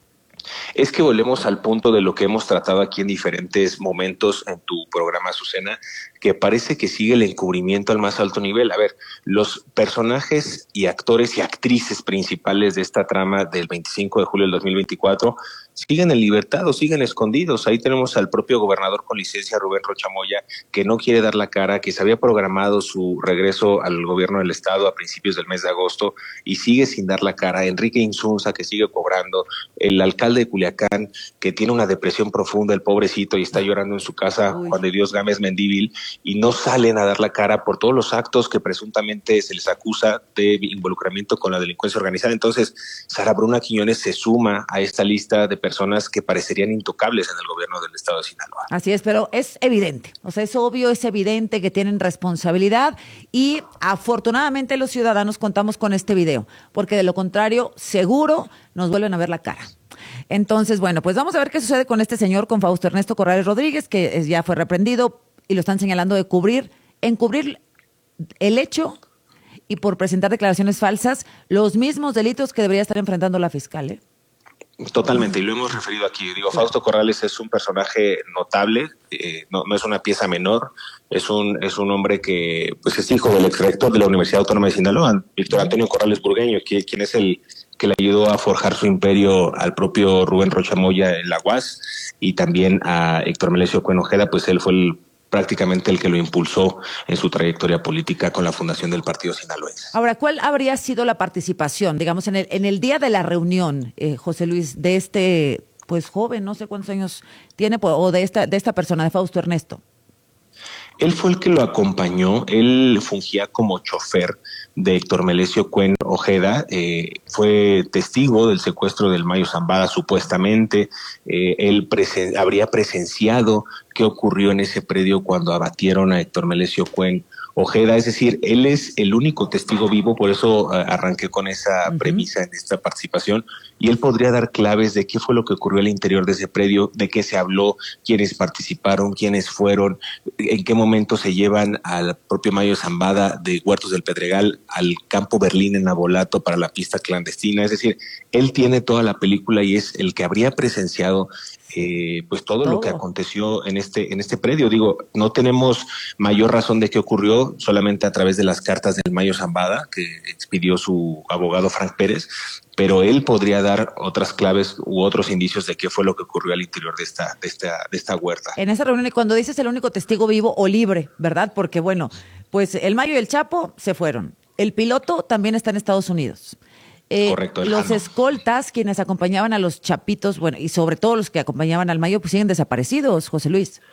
Es que volvemos al punto de lo que hemos tratado aquí en diferentes momentos en tu programa, Azucena, que parece que sigue el encubrimiento al más alto nivel. A ver, los personajes y actores y actrices principales de esta trama del 25 de julio del 2024 siguen en libertad o siguen escondidos. Ahí tenemos al propio gobernador con licencia, Rubén Rocha Moya, que no quiere dar la cara, que se había programado su regreso al gobierno del estado a principios del mes de agosto y sigue sin dar la cara. Enrique Insunza, que sigue cobrando, el alcalde de Culiacán, que tiene una depresión profunda, el pobrecito, y está llorando en su casa, Juan de Dios Gámez Mendívil, y no salen a dar la cara por todos los actos que presuntamente se les acusa de involucramiento con la delincuencia organizada. Entonces, Sara Bruna Quiñones se suma a esta lista de personas que parecerían intocables en el gobierno del estado de Sinaloa. Así es, pero es evidente, o sea, es obvio, es evidente que tienen responsabilidad y afortunadamente los ciudadanos contamos con este video, porque de lo contrario, seguro nos vuelven a ver la cara. Entonces, bueno, pues vamos a ver qué sucede con este señor, con Fausto Ernesto Corrales Rodríguez, que ya fue reprendido y lo están señalando de encubrir el hecho y por presentar declaraciones falsas, los mismos delitos que debería estar enfrentando la fiscal, ¿eh? Totalmente, y lo hemos referido aquí. Digo, Fausto Corrales es un personaje notable, no es una pieza menor, es un hombre que pues es hijo del exrector de la Universidad Autónoma de Sinaloa, Víctor Antonio Corrales Burgueño, quien es el que le ayudó a forjar su imperio al propio Rubén Rocha Moya en la UAS, y también a Héctor Melesio Cuen Ojeda, pues él fue prácticamente el que lo impulsó en su trayectoria política con la fundación del Partido Sinaloense. Ahora, ¿cuál habría sido la participación, digamos, en el día de la reunión, José Luis, de este pues joven, no sé cuántos años tiene, o de esta persona, de Fausto Ernesto? Él fue el que lo acompañó, él fungía como chofer de Héctor Melesio Cuen Ojeda, fue testigo del secuestro del Mayo Zambada supuestamente, él habría presenciado qué ocurrió en ese predio cuando abatieron a Héctor Melesio Cuen Ojeda, es decir, él es el único testigo vivo, por eso arranqué con esa premisa en esta participación, y él podría dar claves de qué fue lo que ocurrió al interior de ese predio, de qué se habló, quiénes participaron, quiénes fueron, en qué momento se llevan al propio Mayo Zambada de Huertos del Pedregal al campo Berlín en Nabolato para la pista clandestina, es decir, él tiene toda la película y es el que habría presenciado pues todo lo que aconteció en este predio. Digo, no tenemos mayor razón de qué ocurrió, solamente a través de las cartas del Mayo Zambada que expidió su abogado Frank Pérez, pero él podría dar otras claves u otros indicios de qué fue lo que ocurrió al interior de esta huerta. En esa reunión, y cuando dices el único testigo vivo o libre, ¿verdad? Porque bueno, pues el Mayo y el Chapo se fueron. El piloto también está en Estados Unidos. Correcto. Los escoltas, quienes acompañaban a los chapitos, bueno, y sobre todo los que acompañaban al Mayo, pues siguen desaparecidos, José Luis.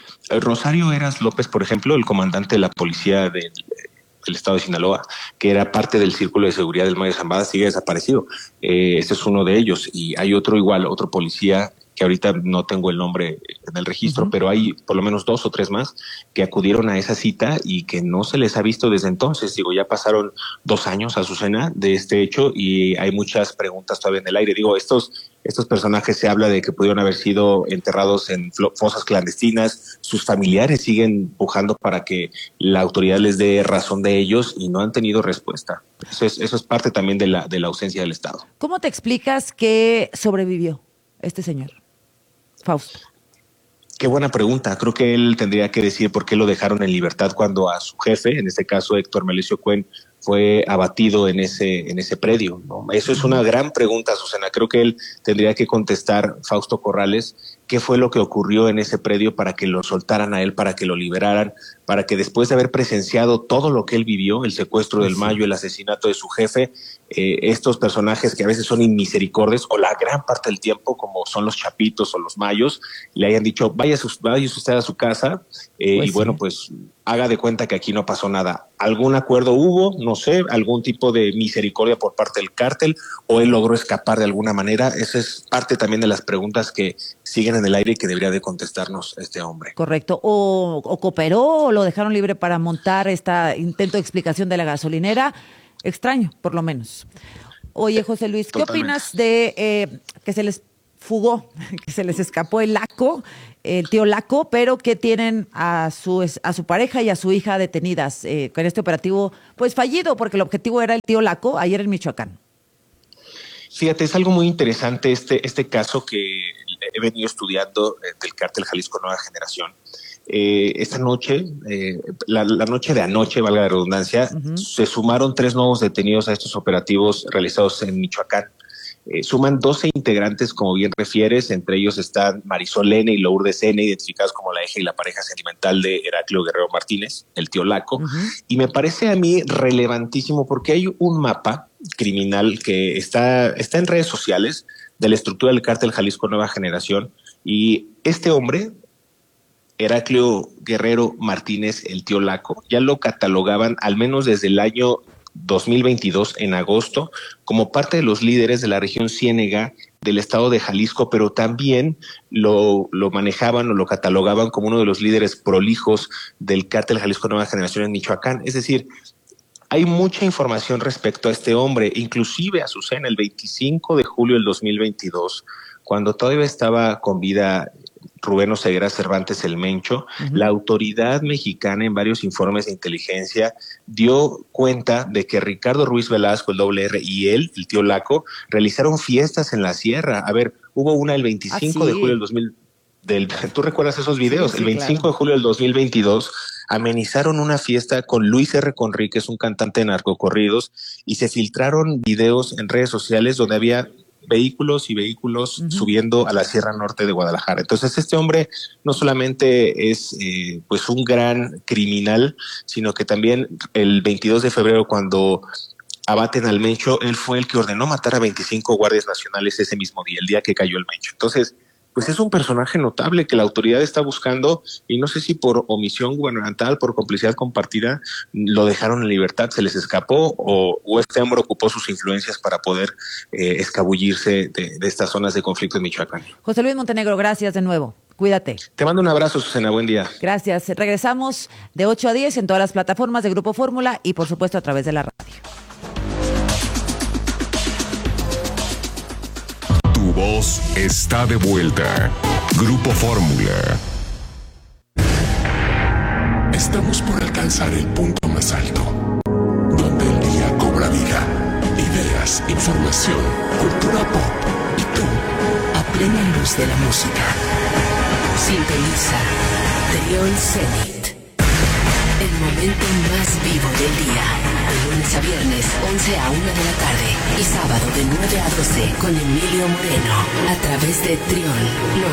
Rosario Eras López, por ejemplo, el comandante de la policía del estado de Sinaloa, que era parte del círculo de seguridad del Mayo Zambada, sigue desaparecido. Este es uno de ellos. Y hay otro policía, que ahorita no tengo el nombre en el registro, pero hay por lo menos 2 o 3 más que acudieron a esa cita y que no se les ha visto desde entonces. Digo, ya pasaron 2 años, Azucena, de este hecho y hay muchas preguntas todavía en el aire. Digo, estos personajes se habla de que pudieron haber sido enterrados en fosas clandestinas. Sus familiares siguen pujando para que la autoridad les dé razón de ellos y no han tenido respuesta. Eso es parte también de la ausencia del Estado. ¿Cómo te explicas que sobrevivió este señor, Fausto? Qué buena pregunta. Creo que él tendría que decir por qué lo dejaron en libertad cuando a su jefe, en este caso Héctor Melesio Cuen, fue abatido en ese predio, ¿no? Eso es una gran pregunta, Susana. Creo que él tendría que contestar, Fausto Corrales, qué fue lo que ocurrió en ese predio para que lo soltaran a él, para que lo liberaran, para que después de haber presenciado todo lo que él vivió, el secuestro del Mayo, el asesinato de su jefe, estos personajes que a veces son inmisericordios, o la gran parte del tiempo, como son los chapitos o los mayos, le hayan dicho, vaya usted a su casa, y bueno, pues haga de cuenta que aquí no pasó nada. ¿Algún acuerdo hubo? No sé, algún tipo de misericordia por parte del cártel, o él logró escapar de alguna manera. Esa es parte también de las preguntas que siguen en el aire y que debería de contestarnos este hombre. Correcto. O cooperó o lo dejaron libre para montar este intento de explicación de la gasolinera. Extraño, por lo menos. Oye, José Luis, ¿qué opinas de que se les fugó, que se les escapó el tío Laco, pero que tienen a su pareja y a su hija detenidas con este operativo pues fallido, porque el objetivo era el tío Laco ayer en Michoacán? Fíjate, es algo muy interesante este caso que he venido estudiando del cártel Jalisco Nueva Generación. Esta noche, la noche de anoche, valga la redundancia, se sumaron 3 nuevos detenidos a estos operativos realizados en Michoacán. Suman 12 integrantes, como bien refieres, entre ellos están Marisol N. y Lourdes N., identificados como la hija y la pareja sentimental de Heraclio Guerrero Martínez, el tío Laco. Y me parece a mí relevantísimo porque hay un mapa criminal que está en redes sociales de la estructura del cártel Jalisco Nueva Generación, y este hombre, Heraclio Guerrero Martínez, el tío Laco, ya lo catalogaban al menos desde el año 2022, en agosto, como parte de los líderes de la región Ciénega del estado de Jalisco, pero también lo manejaban o lo catalogaban como uno de los líderes prolijos del cártel Jalisco Nueva Generación en Michoacán. Es decir, hay mucha información respecto a este hombre, inclusive Azucena, el 25 de julio del 2022, cuando todavía estaba con vida Rubén Oseguera Cervantes el Mencho, la autoridad mexicana en varios informes de inteligencia dio cuenta de que Ricardo Ruiz Velasco, el R, y él, el tío Laco, realizaron fiestas en la sierra. A ver, hubo una el 25 de julio del 2000. ¿Tú recuerdas esos videos? Sí, el 25 de julio del 2022 amenizaron una fiesta con Luis R. Conríquez, un cantante de narcocorridos, y se filtraron videos en redes sociales donde había vehículos subiendo a la Sierra Norte de Guadalajara. Entonces este hombre no solamente es pues un gran criminal, sino que también el 22 de febrero, cuando abaten al Mencho, él fue el que ordenó matar a 25 guardias nacionales ese mismo día, el día que cayó el Mencho. Entonces, pues es un personaje notable que la autoridad está buscando, y no sé si por omisión gubernamental, por complicidad compartida, lo dejaron en libertad, se les escapó, o este hombre ocupó sus influencias para poder escabullirse de estas zonas de conflicto en Michoacán. José Luis Montenegro, gracias de nuevo. Cuídate. Te mando un abrazo, Susana. Buen día. Gracias. Regresamos de 8 a 10 en todas las plataformas de Grupo Fórmula y, por supuesto, a través de la radio. Tu voz está de vuelta. Grupo Fórmula. Estamos por alcanzar el punto más alto, donde el día cobra vida. Ideas, información, cultura pop y tú, a plena luz de la música. Sintoniza Trión Zenit, el momento más vivo del día. De lunes a viernes, 11 a 1 de la tarde. Y sábado de 9 a 12 con Emilio Moreno. A través de Trión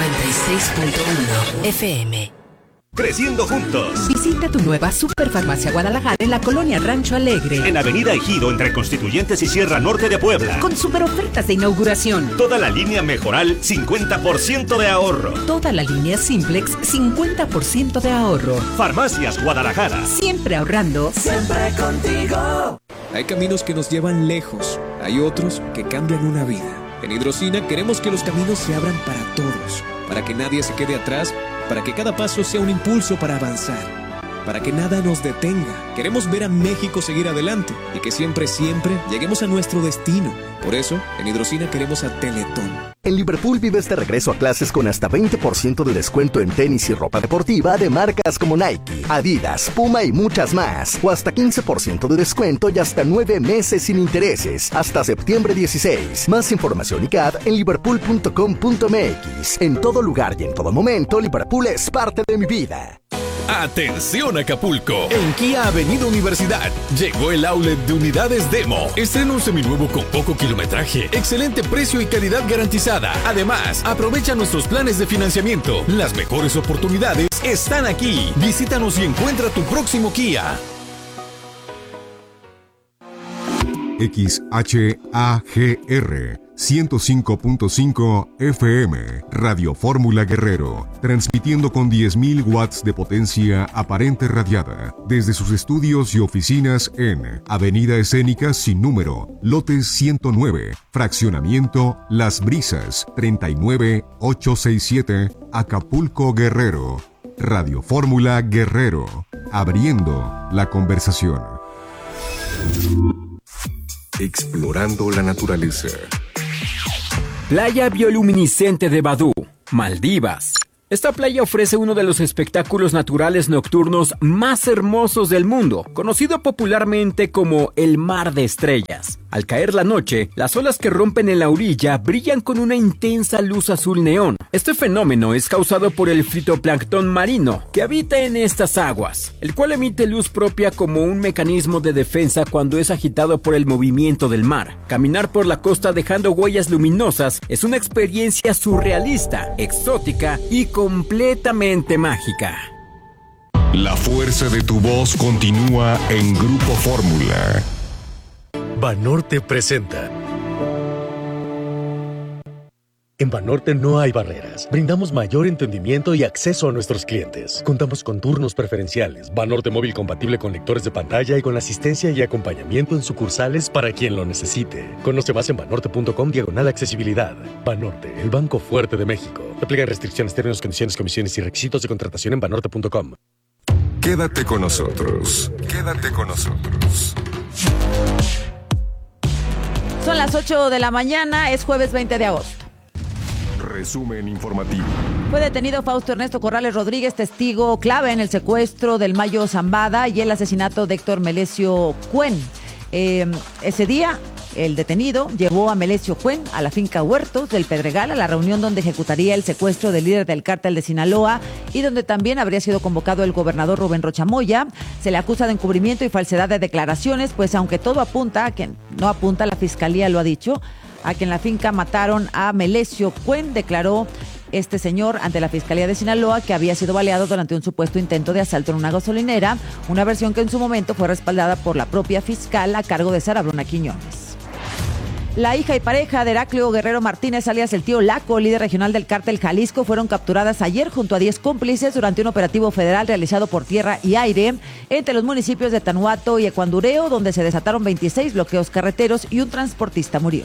96.1 FM. Creciendo juntos. Visita tu nueva Superfarmacia Guadalajara en la colonia Rancho Alegre. En Avenida Ejido, entre Constituyentes y Sierra Norte de Puebla. Con super ofertas de inauguración. Toda la línea Mejoral, 50% de ahorro. Toda la línea Simplex, 50% de ahorro. Farmacias Guadalajara. Siempre ahorrando. Siempre contigo. Hay caminos que nos llevan lejos. Hay otros que cambian una vida. En Hidrocina queremos que los caminos se abran para todos. Para que nadie se quede atrás. Para que cada paso sea un impulso para avanzar, para que nada nos detenga. Queremos ver a México seguir adelante y que siempre, siempre lleguemos a nuestro destino. Por eso, en Hidrocina queremos a Teletón. En Liverpool vives de regreso a clases con hasta 20% de descuento en tenis y ropa deportiva de marcas como Nike, Adidas, Puma y muchas más. O hasta 15% de descuento y hasta 9 meses sin intereses, hasta septiembre 16. Más información y CAD en liverpool.com.mx. En todo lugar y en todo momento, Liverpool es parte de mi vida. ¡Atención Acapulco! En Kia Avenida Universidad llegó el outlet de unidades Demo. Estrena un seminuevo con poco kilometraje, excelente precio y calidad garantizada. Además, aprovecha nuestros planes de financiamiento. Las mejores oportunidades están aquí. Visítanos y encuentra tu próximo Kia. XHAGR 105.5 FM, Radio Fórmula Guerrero, transmitiendo con 10.000 watts de potencia aparente radiada, desde sus estudios y oficinas en Avenida Escénica sin número, lote 109, fraccionamiento Las Brisas, 39867, Acapulco, Guerrero. Radio Fórmula Guerrero, abriendo la conversación. Explorando la naturaleza. Playa bioluminiscente de Badú, Maldivas. Esta playa ofrece uno de los espectáculos naturales nocturnos más hermosos del mundo, conocido popularmente como el Mar de Estrellas. Al caer la noche, las olas que rompen en la orilla brillan con una intensa luz azul neón. Este fenómeno es causado por el fitoplancton marino que habita en estas aguas, el cual emite luz propia como un mecanismo de defensa cuando es agitado por el movimiento del mar. Caminar por la costa dejando huellas luminosas es una experiencia surrealista, exótica y completamente mágica. La fuerza de tu voz continúa en Grupo Fórmula. Banorte presenta. En Banorte no hay barreras. Brindamos mayor entendimiento y acceso a nuestros clientes. Contamos con turnos preferenciales, Banorte móvil compatible con lectores de pantalla y con asistencia y acompañamiento en sucursales para quien lo necesite. Conoce más en banorte.com/accesibilidad. Banorte, el banco fuerte de México. Aplican restricciones, términos, condiciones, comisiones y requisitos de contratación en banorte.com. Quédate con nosotros. Quédate con nosotros. Son las 8 de la mañana, es jueves 20 de agosto. Resumen informativo. Fue detenido Fausto Ernesto Corrales Rodríguez, testigo clave en el secuestro del Mayo Zambada y el asesinato de Héctor Melesio Cuen. Ese día, el detenido llevó a Melesio Cuen a la finca Huertos del Pedregal, a la reunión donde ejecutaría el secuestro del líder del cártel de Sinaloa y donde también habría sido convocado el gobernador Rubén Rocha Moya. Se le acusa de encubrimiento y falsedad de declaraciones, pues aunque todo apunta, a que no apunta, la fiscalía lo ha dicho, a que en la finca mataron a Melesio Cuen, declaró este señor ante la Fiscalía de Sinaloa que había sido baleado durante un supuesto intento de asalto en una gasolinera, una versión que en su momento fue respaldada por la propia fiscal a cargo de Sara Bruna Quiñones. La hija y pareja de Heraclio Guerrero Martínez, alias el tío Laco, líder regional del cártel Jalisco, fueron capturadas ayer junto a 10 cómplices durante un operativo federal realizado por tierra y aire entre los municipios de Tanuato y Ecuandureo, donde se desataron 26 bloqueos carreteros y un transportista murió.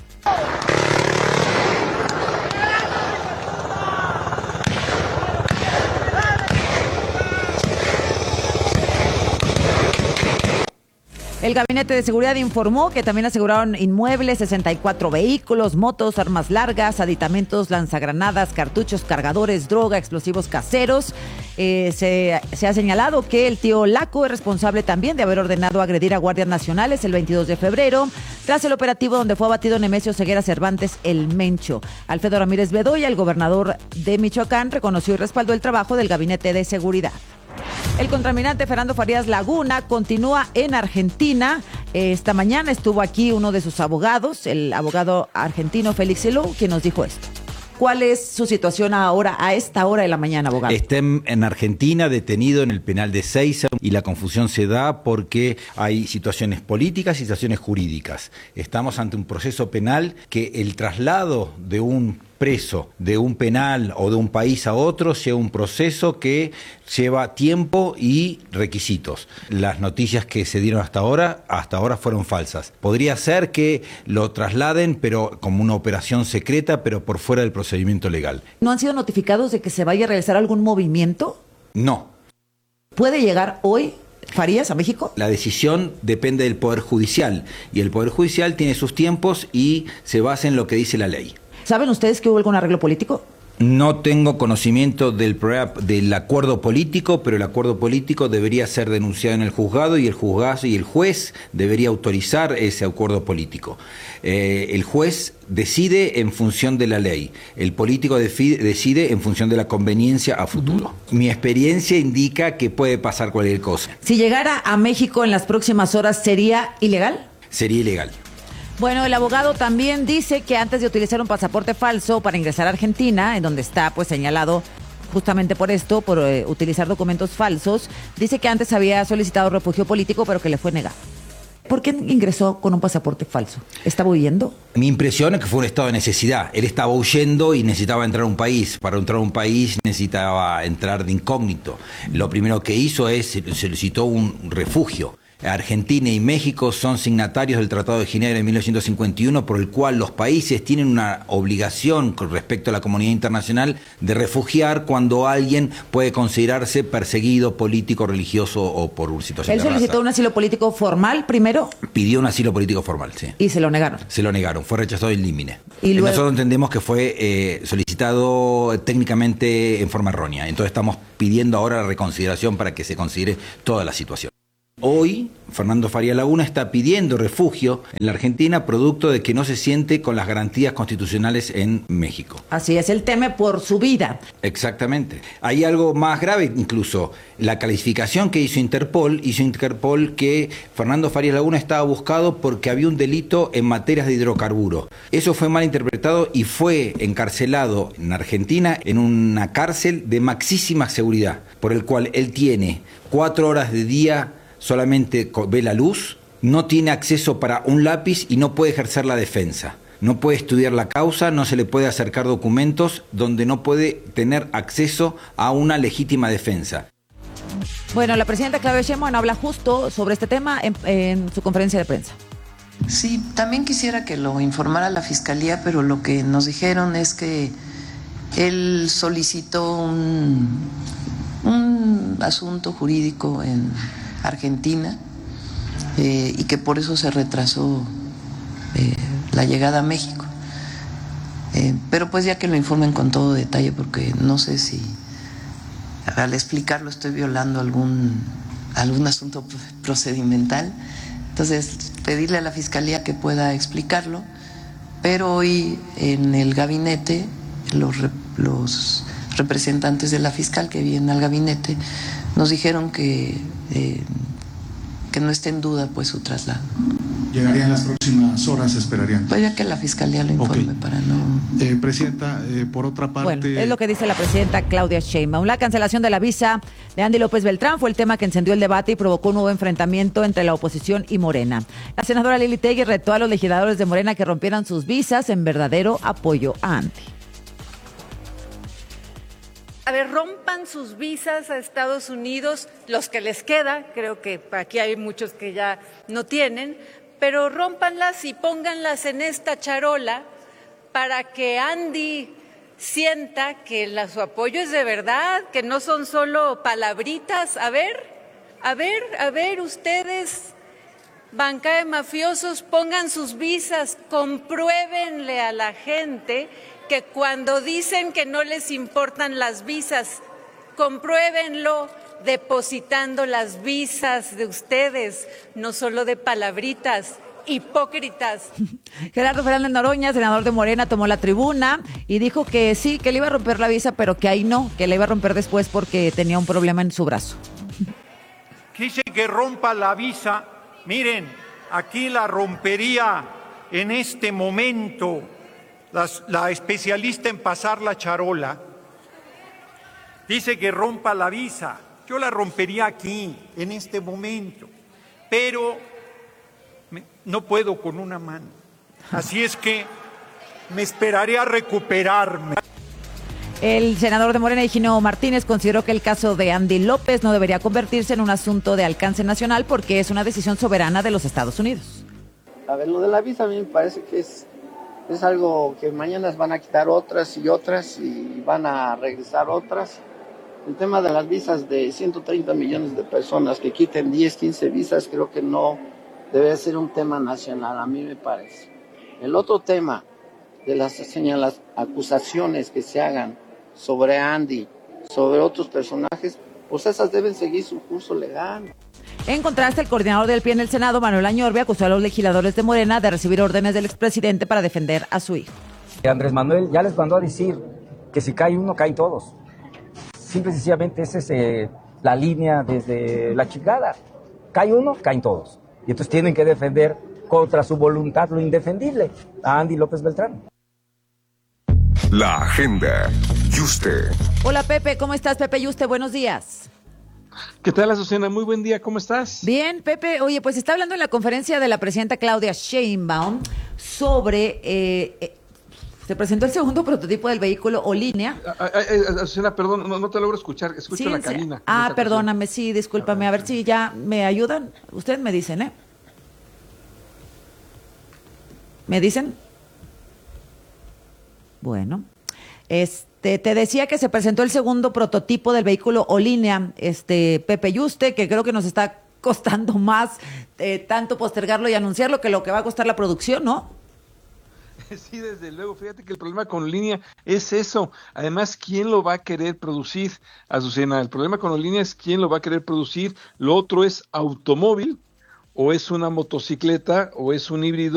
El Gabinete de Seguridad informó que también aseguraron inmuebles, 64 vehículos, motos, armas largas, aditamentos, lanzagranadas, cartuchos, cargadores, droga, explosivos caseros. Se ha señalado que el tío Laco es responsable también de haber ordenado agredir a guardias nacionales el 22 de febrero, tras el operativo donde fue abatido Nemesio Ceguera Cervantes, el Mencho. Alfredo Ramírez Bedoya, el gobernador de Michoacán, reconoció y respaldó el trabajo del Gabinete de Seguridad. El contaminante Fernando Farías Laguna continúa en Argentina. Esta mañana estuvo aquí uno de sus abogados, el abogado argentino Félix Elou, quien nos dijo esto. ¿Cuál es su situación ahora, a esta hora de la mañana, abogado? Está en Argentina, detenido en el penal de Ezeiza, y la confusión se da porque hay situaciones políticas y situaciones jurídicas. Estamos ante un proceso penal que el traslado de un preso de un penal o de un país a otro sea un proceso que lleva tiempo y requisitos. Las noticias que se dieron hasta ahora fueron falsas. Podría ser que lo trasladen, pero como una operación secreta, pero por fuera del procedimiento legal. ¿No han sido notificados de que se vaya a realizar algún movimiento? No. ¿Puede llegar hoy Farías a México? La decisión depende del Poder Judicial y el Poder Judicial tiene sus tiempos y se basa en lo que dice la ley. ¿Saben ustedes que hubo algún arreglo político? No tengo conocimiento del acuerdo político, pero el acuerdo político debería ser denunciado en el juzgado y el juez debería autorizar ese acuerdo político. El juez decide en función de la ley, el político decide en función de la conveniencia a futuro. Mi experiencia indica que puede pasar cualquier cosa. Si llegara a México en las próximas horas, ¿sería ilegal? Sería ilegal. Bueno, el abogado también dice que antes de utilizar un pasaporte falso para ingresar a Argentina, en donde está pues señalado justamente por esto, por utilizar documentos falsos, dice que antes había solicitado refugio político, pero que le fue negado. ¿Por qué ingresó con un pasaporte falso? ¿Estaba huyendo? Mi impresión es que fue un estado de necesidad. Él estaba huyendo y necesitaba entrar a un país. Para entrar a un país necesitaba entrar de incógnito. Lo primero que hizo es solicitó un refugio. Argentina y México son signatarios del Tratado de Ginebra de 1951, por el cual los países tienen una obligación con respecto a la comunidad internacional de refugiar cuando alguien puede considerarse perseguido político, religioso o por una situación de raza. ¿Él solicitó un asilo político formal primero? Pidió un asilo político formal, sí. ¿Y se lo negaron? Se lo negaron, fue rechazado in limine. Y luego... Nosotros entendemos que fue solicitado técnicamente en forma errónea. Entonces estamos pidiendo ahora la reconsideración para que se considere toda la situación. Hoy, Fernando Farías Laguna está pidiendo refugio en la Argentina producto de que no se siente con las garantías constitucionales en México. Así es, él teme por su vida. Exactamente. Hay algo más grave incluso. La calificación que hizo Interpol que Fernando Farías Laguna estaba buscado porque había un delito en materias de hidrocarburos. Eso fue mal interpretado y fue encarcelado en Argentina en una cárcel de maxísima seguridad, por el cual él tiene 4 horas de día solamente ve la luz, no tiene acceso para un lápiz y no puede ejercer la defensa. No puede estudiar la causa, no se le puede acercar documentos donde no puede tener acceso a una legítima defensa. Bueno, la presidenta Claudia Sheinbaum habla justo sobre este tema en su conferencia de prensa. Sí, también quisiera que lo informara la Fiscalía, pero lo que nos dijeron es que él solicitó un asunto jurídico en Argentina y que por eso se retrasó la llegada a México. Pero pues ya que lo informen con todo detalle, porque no sé si al explicarlo estoy violando algún asunto procedimental. Entonces, pedirle a la Fiscalía que pueda explicarlo, pero hoy en el gabinete los representantes de la fiscal que vienen al gabinete nos dijeron que no esté en duda pues su traslado. ¿Llegaría en las próximas horas, esperarían? Pues ya que la Fiscalía lo informe para no... Presidenta, por otra parte... Bueno, es lo que dice la presidenta Claudia Sheinbaum. La cancelación de la visa de Andy López Beltrán fue el tema que encendió el debate y provocó un nuevo enfrentamiento entre la oposición y Morena. La senadora Lili Tellez retó a los legisladores de Morena que rompieran sus visas en verdadero apoyo a Andy. A ver, rompan sus visas a Estados Unidos, los que les queda, creo que aquí hay muchos que ya no tienen, pero rómpanlas y pónganlas en esta charola para que Andy sienta que su apoyo es de verdad, que no son solo palabritas. A ver, ustedes, banca de mafiosos, pongan sus visas, compruébenle a la gente que cuando dicen que no les importan las visas, compruébenlo depositando las visas de ustedes, no solo de palabritas, hipócritas. Gerardo Fernández Noroña, senador de Morena, tomó la tribuna y dijo que sí, que le iba a romper la visa, pero que ahí no, que la iba a romper después porque tenía un problema en su brazo. Quise que rompa la visa. Miren, aquí la rompería en este momento la especialista en pasar la charola. Dice que rompa la visa. Yo la rompería aquí, en este momento, pero no puedo con una mano. Así es que me esperaré a recuperarme. El senador de Morena, Higino Martínez, consideró que el caso de Andy López no debería convertirse en un asunto de alcance nacional porque es una decisión soberana de los Estados Unidos. A ver, lo de la visa a mí me parece que es algo que mañana van a quitar otras y van a regresar otras. El tema de las visas de 130 millones de personas que quiten 10, 15 visas, creo que no debe ser un tema nacional, a mí me parece. El otro tema de las acusaciones que se hagan sobre Andy, sobre otros personajes, pues esas deben seguir su curso legal. En contraste, el coordinador del PRI en el Senado, Manuel Añorbe, acusó a los legisladores de Morena de recibir órdenes del expresidente para defender a su hijo. Andrés Manuel ya les mandó a decir que si cae uno, caen todos. Simple y sencillamente esa es la línea desde la chingada. Cae uno, caen todos. Y entonces tienen que defender contra su voluntad lo indefendible, a Andy López Beltrán. La agenda. Yuste. Hola Pepe, ¿cómo estás Pepe Yuste? Buenos días. ¿Qué tal, Azucena? Muy buen día, ¿cómo estás? Bien, Pepe. Oye, pues está hablando en la conferencia de la presidenta Claudia Sheinbaum sobre... se presentó el segundo prototipo del vehículo Olínea. Azucena, perdón, no te logro escuchar, escucho la cabina. Perdóname, sí, discúlpame, a ver si ya me ayudan. Ustedes me dicen, ¿eh? ¿Me dicen? Bueno, te decía que se presentó el segundo prototipo del vehículo Olínea, Pepe Yuste, que creo que nos está costando más tanto postergarlo y anunciarlo que lo que va a costar la producción, ¿no? Sí, desde luego, fíjate que el problema con Olínea es eso. Además, ¿quién lo va a querer producir, Azucena? El problema con Olínea es quién lo va a querer producir. Lo otro es automóvil, o es una motocicleta, o es un híbrido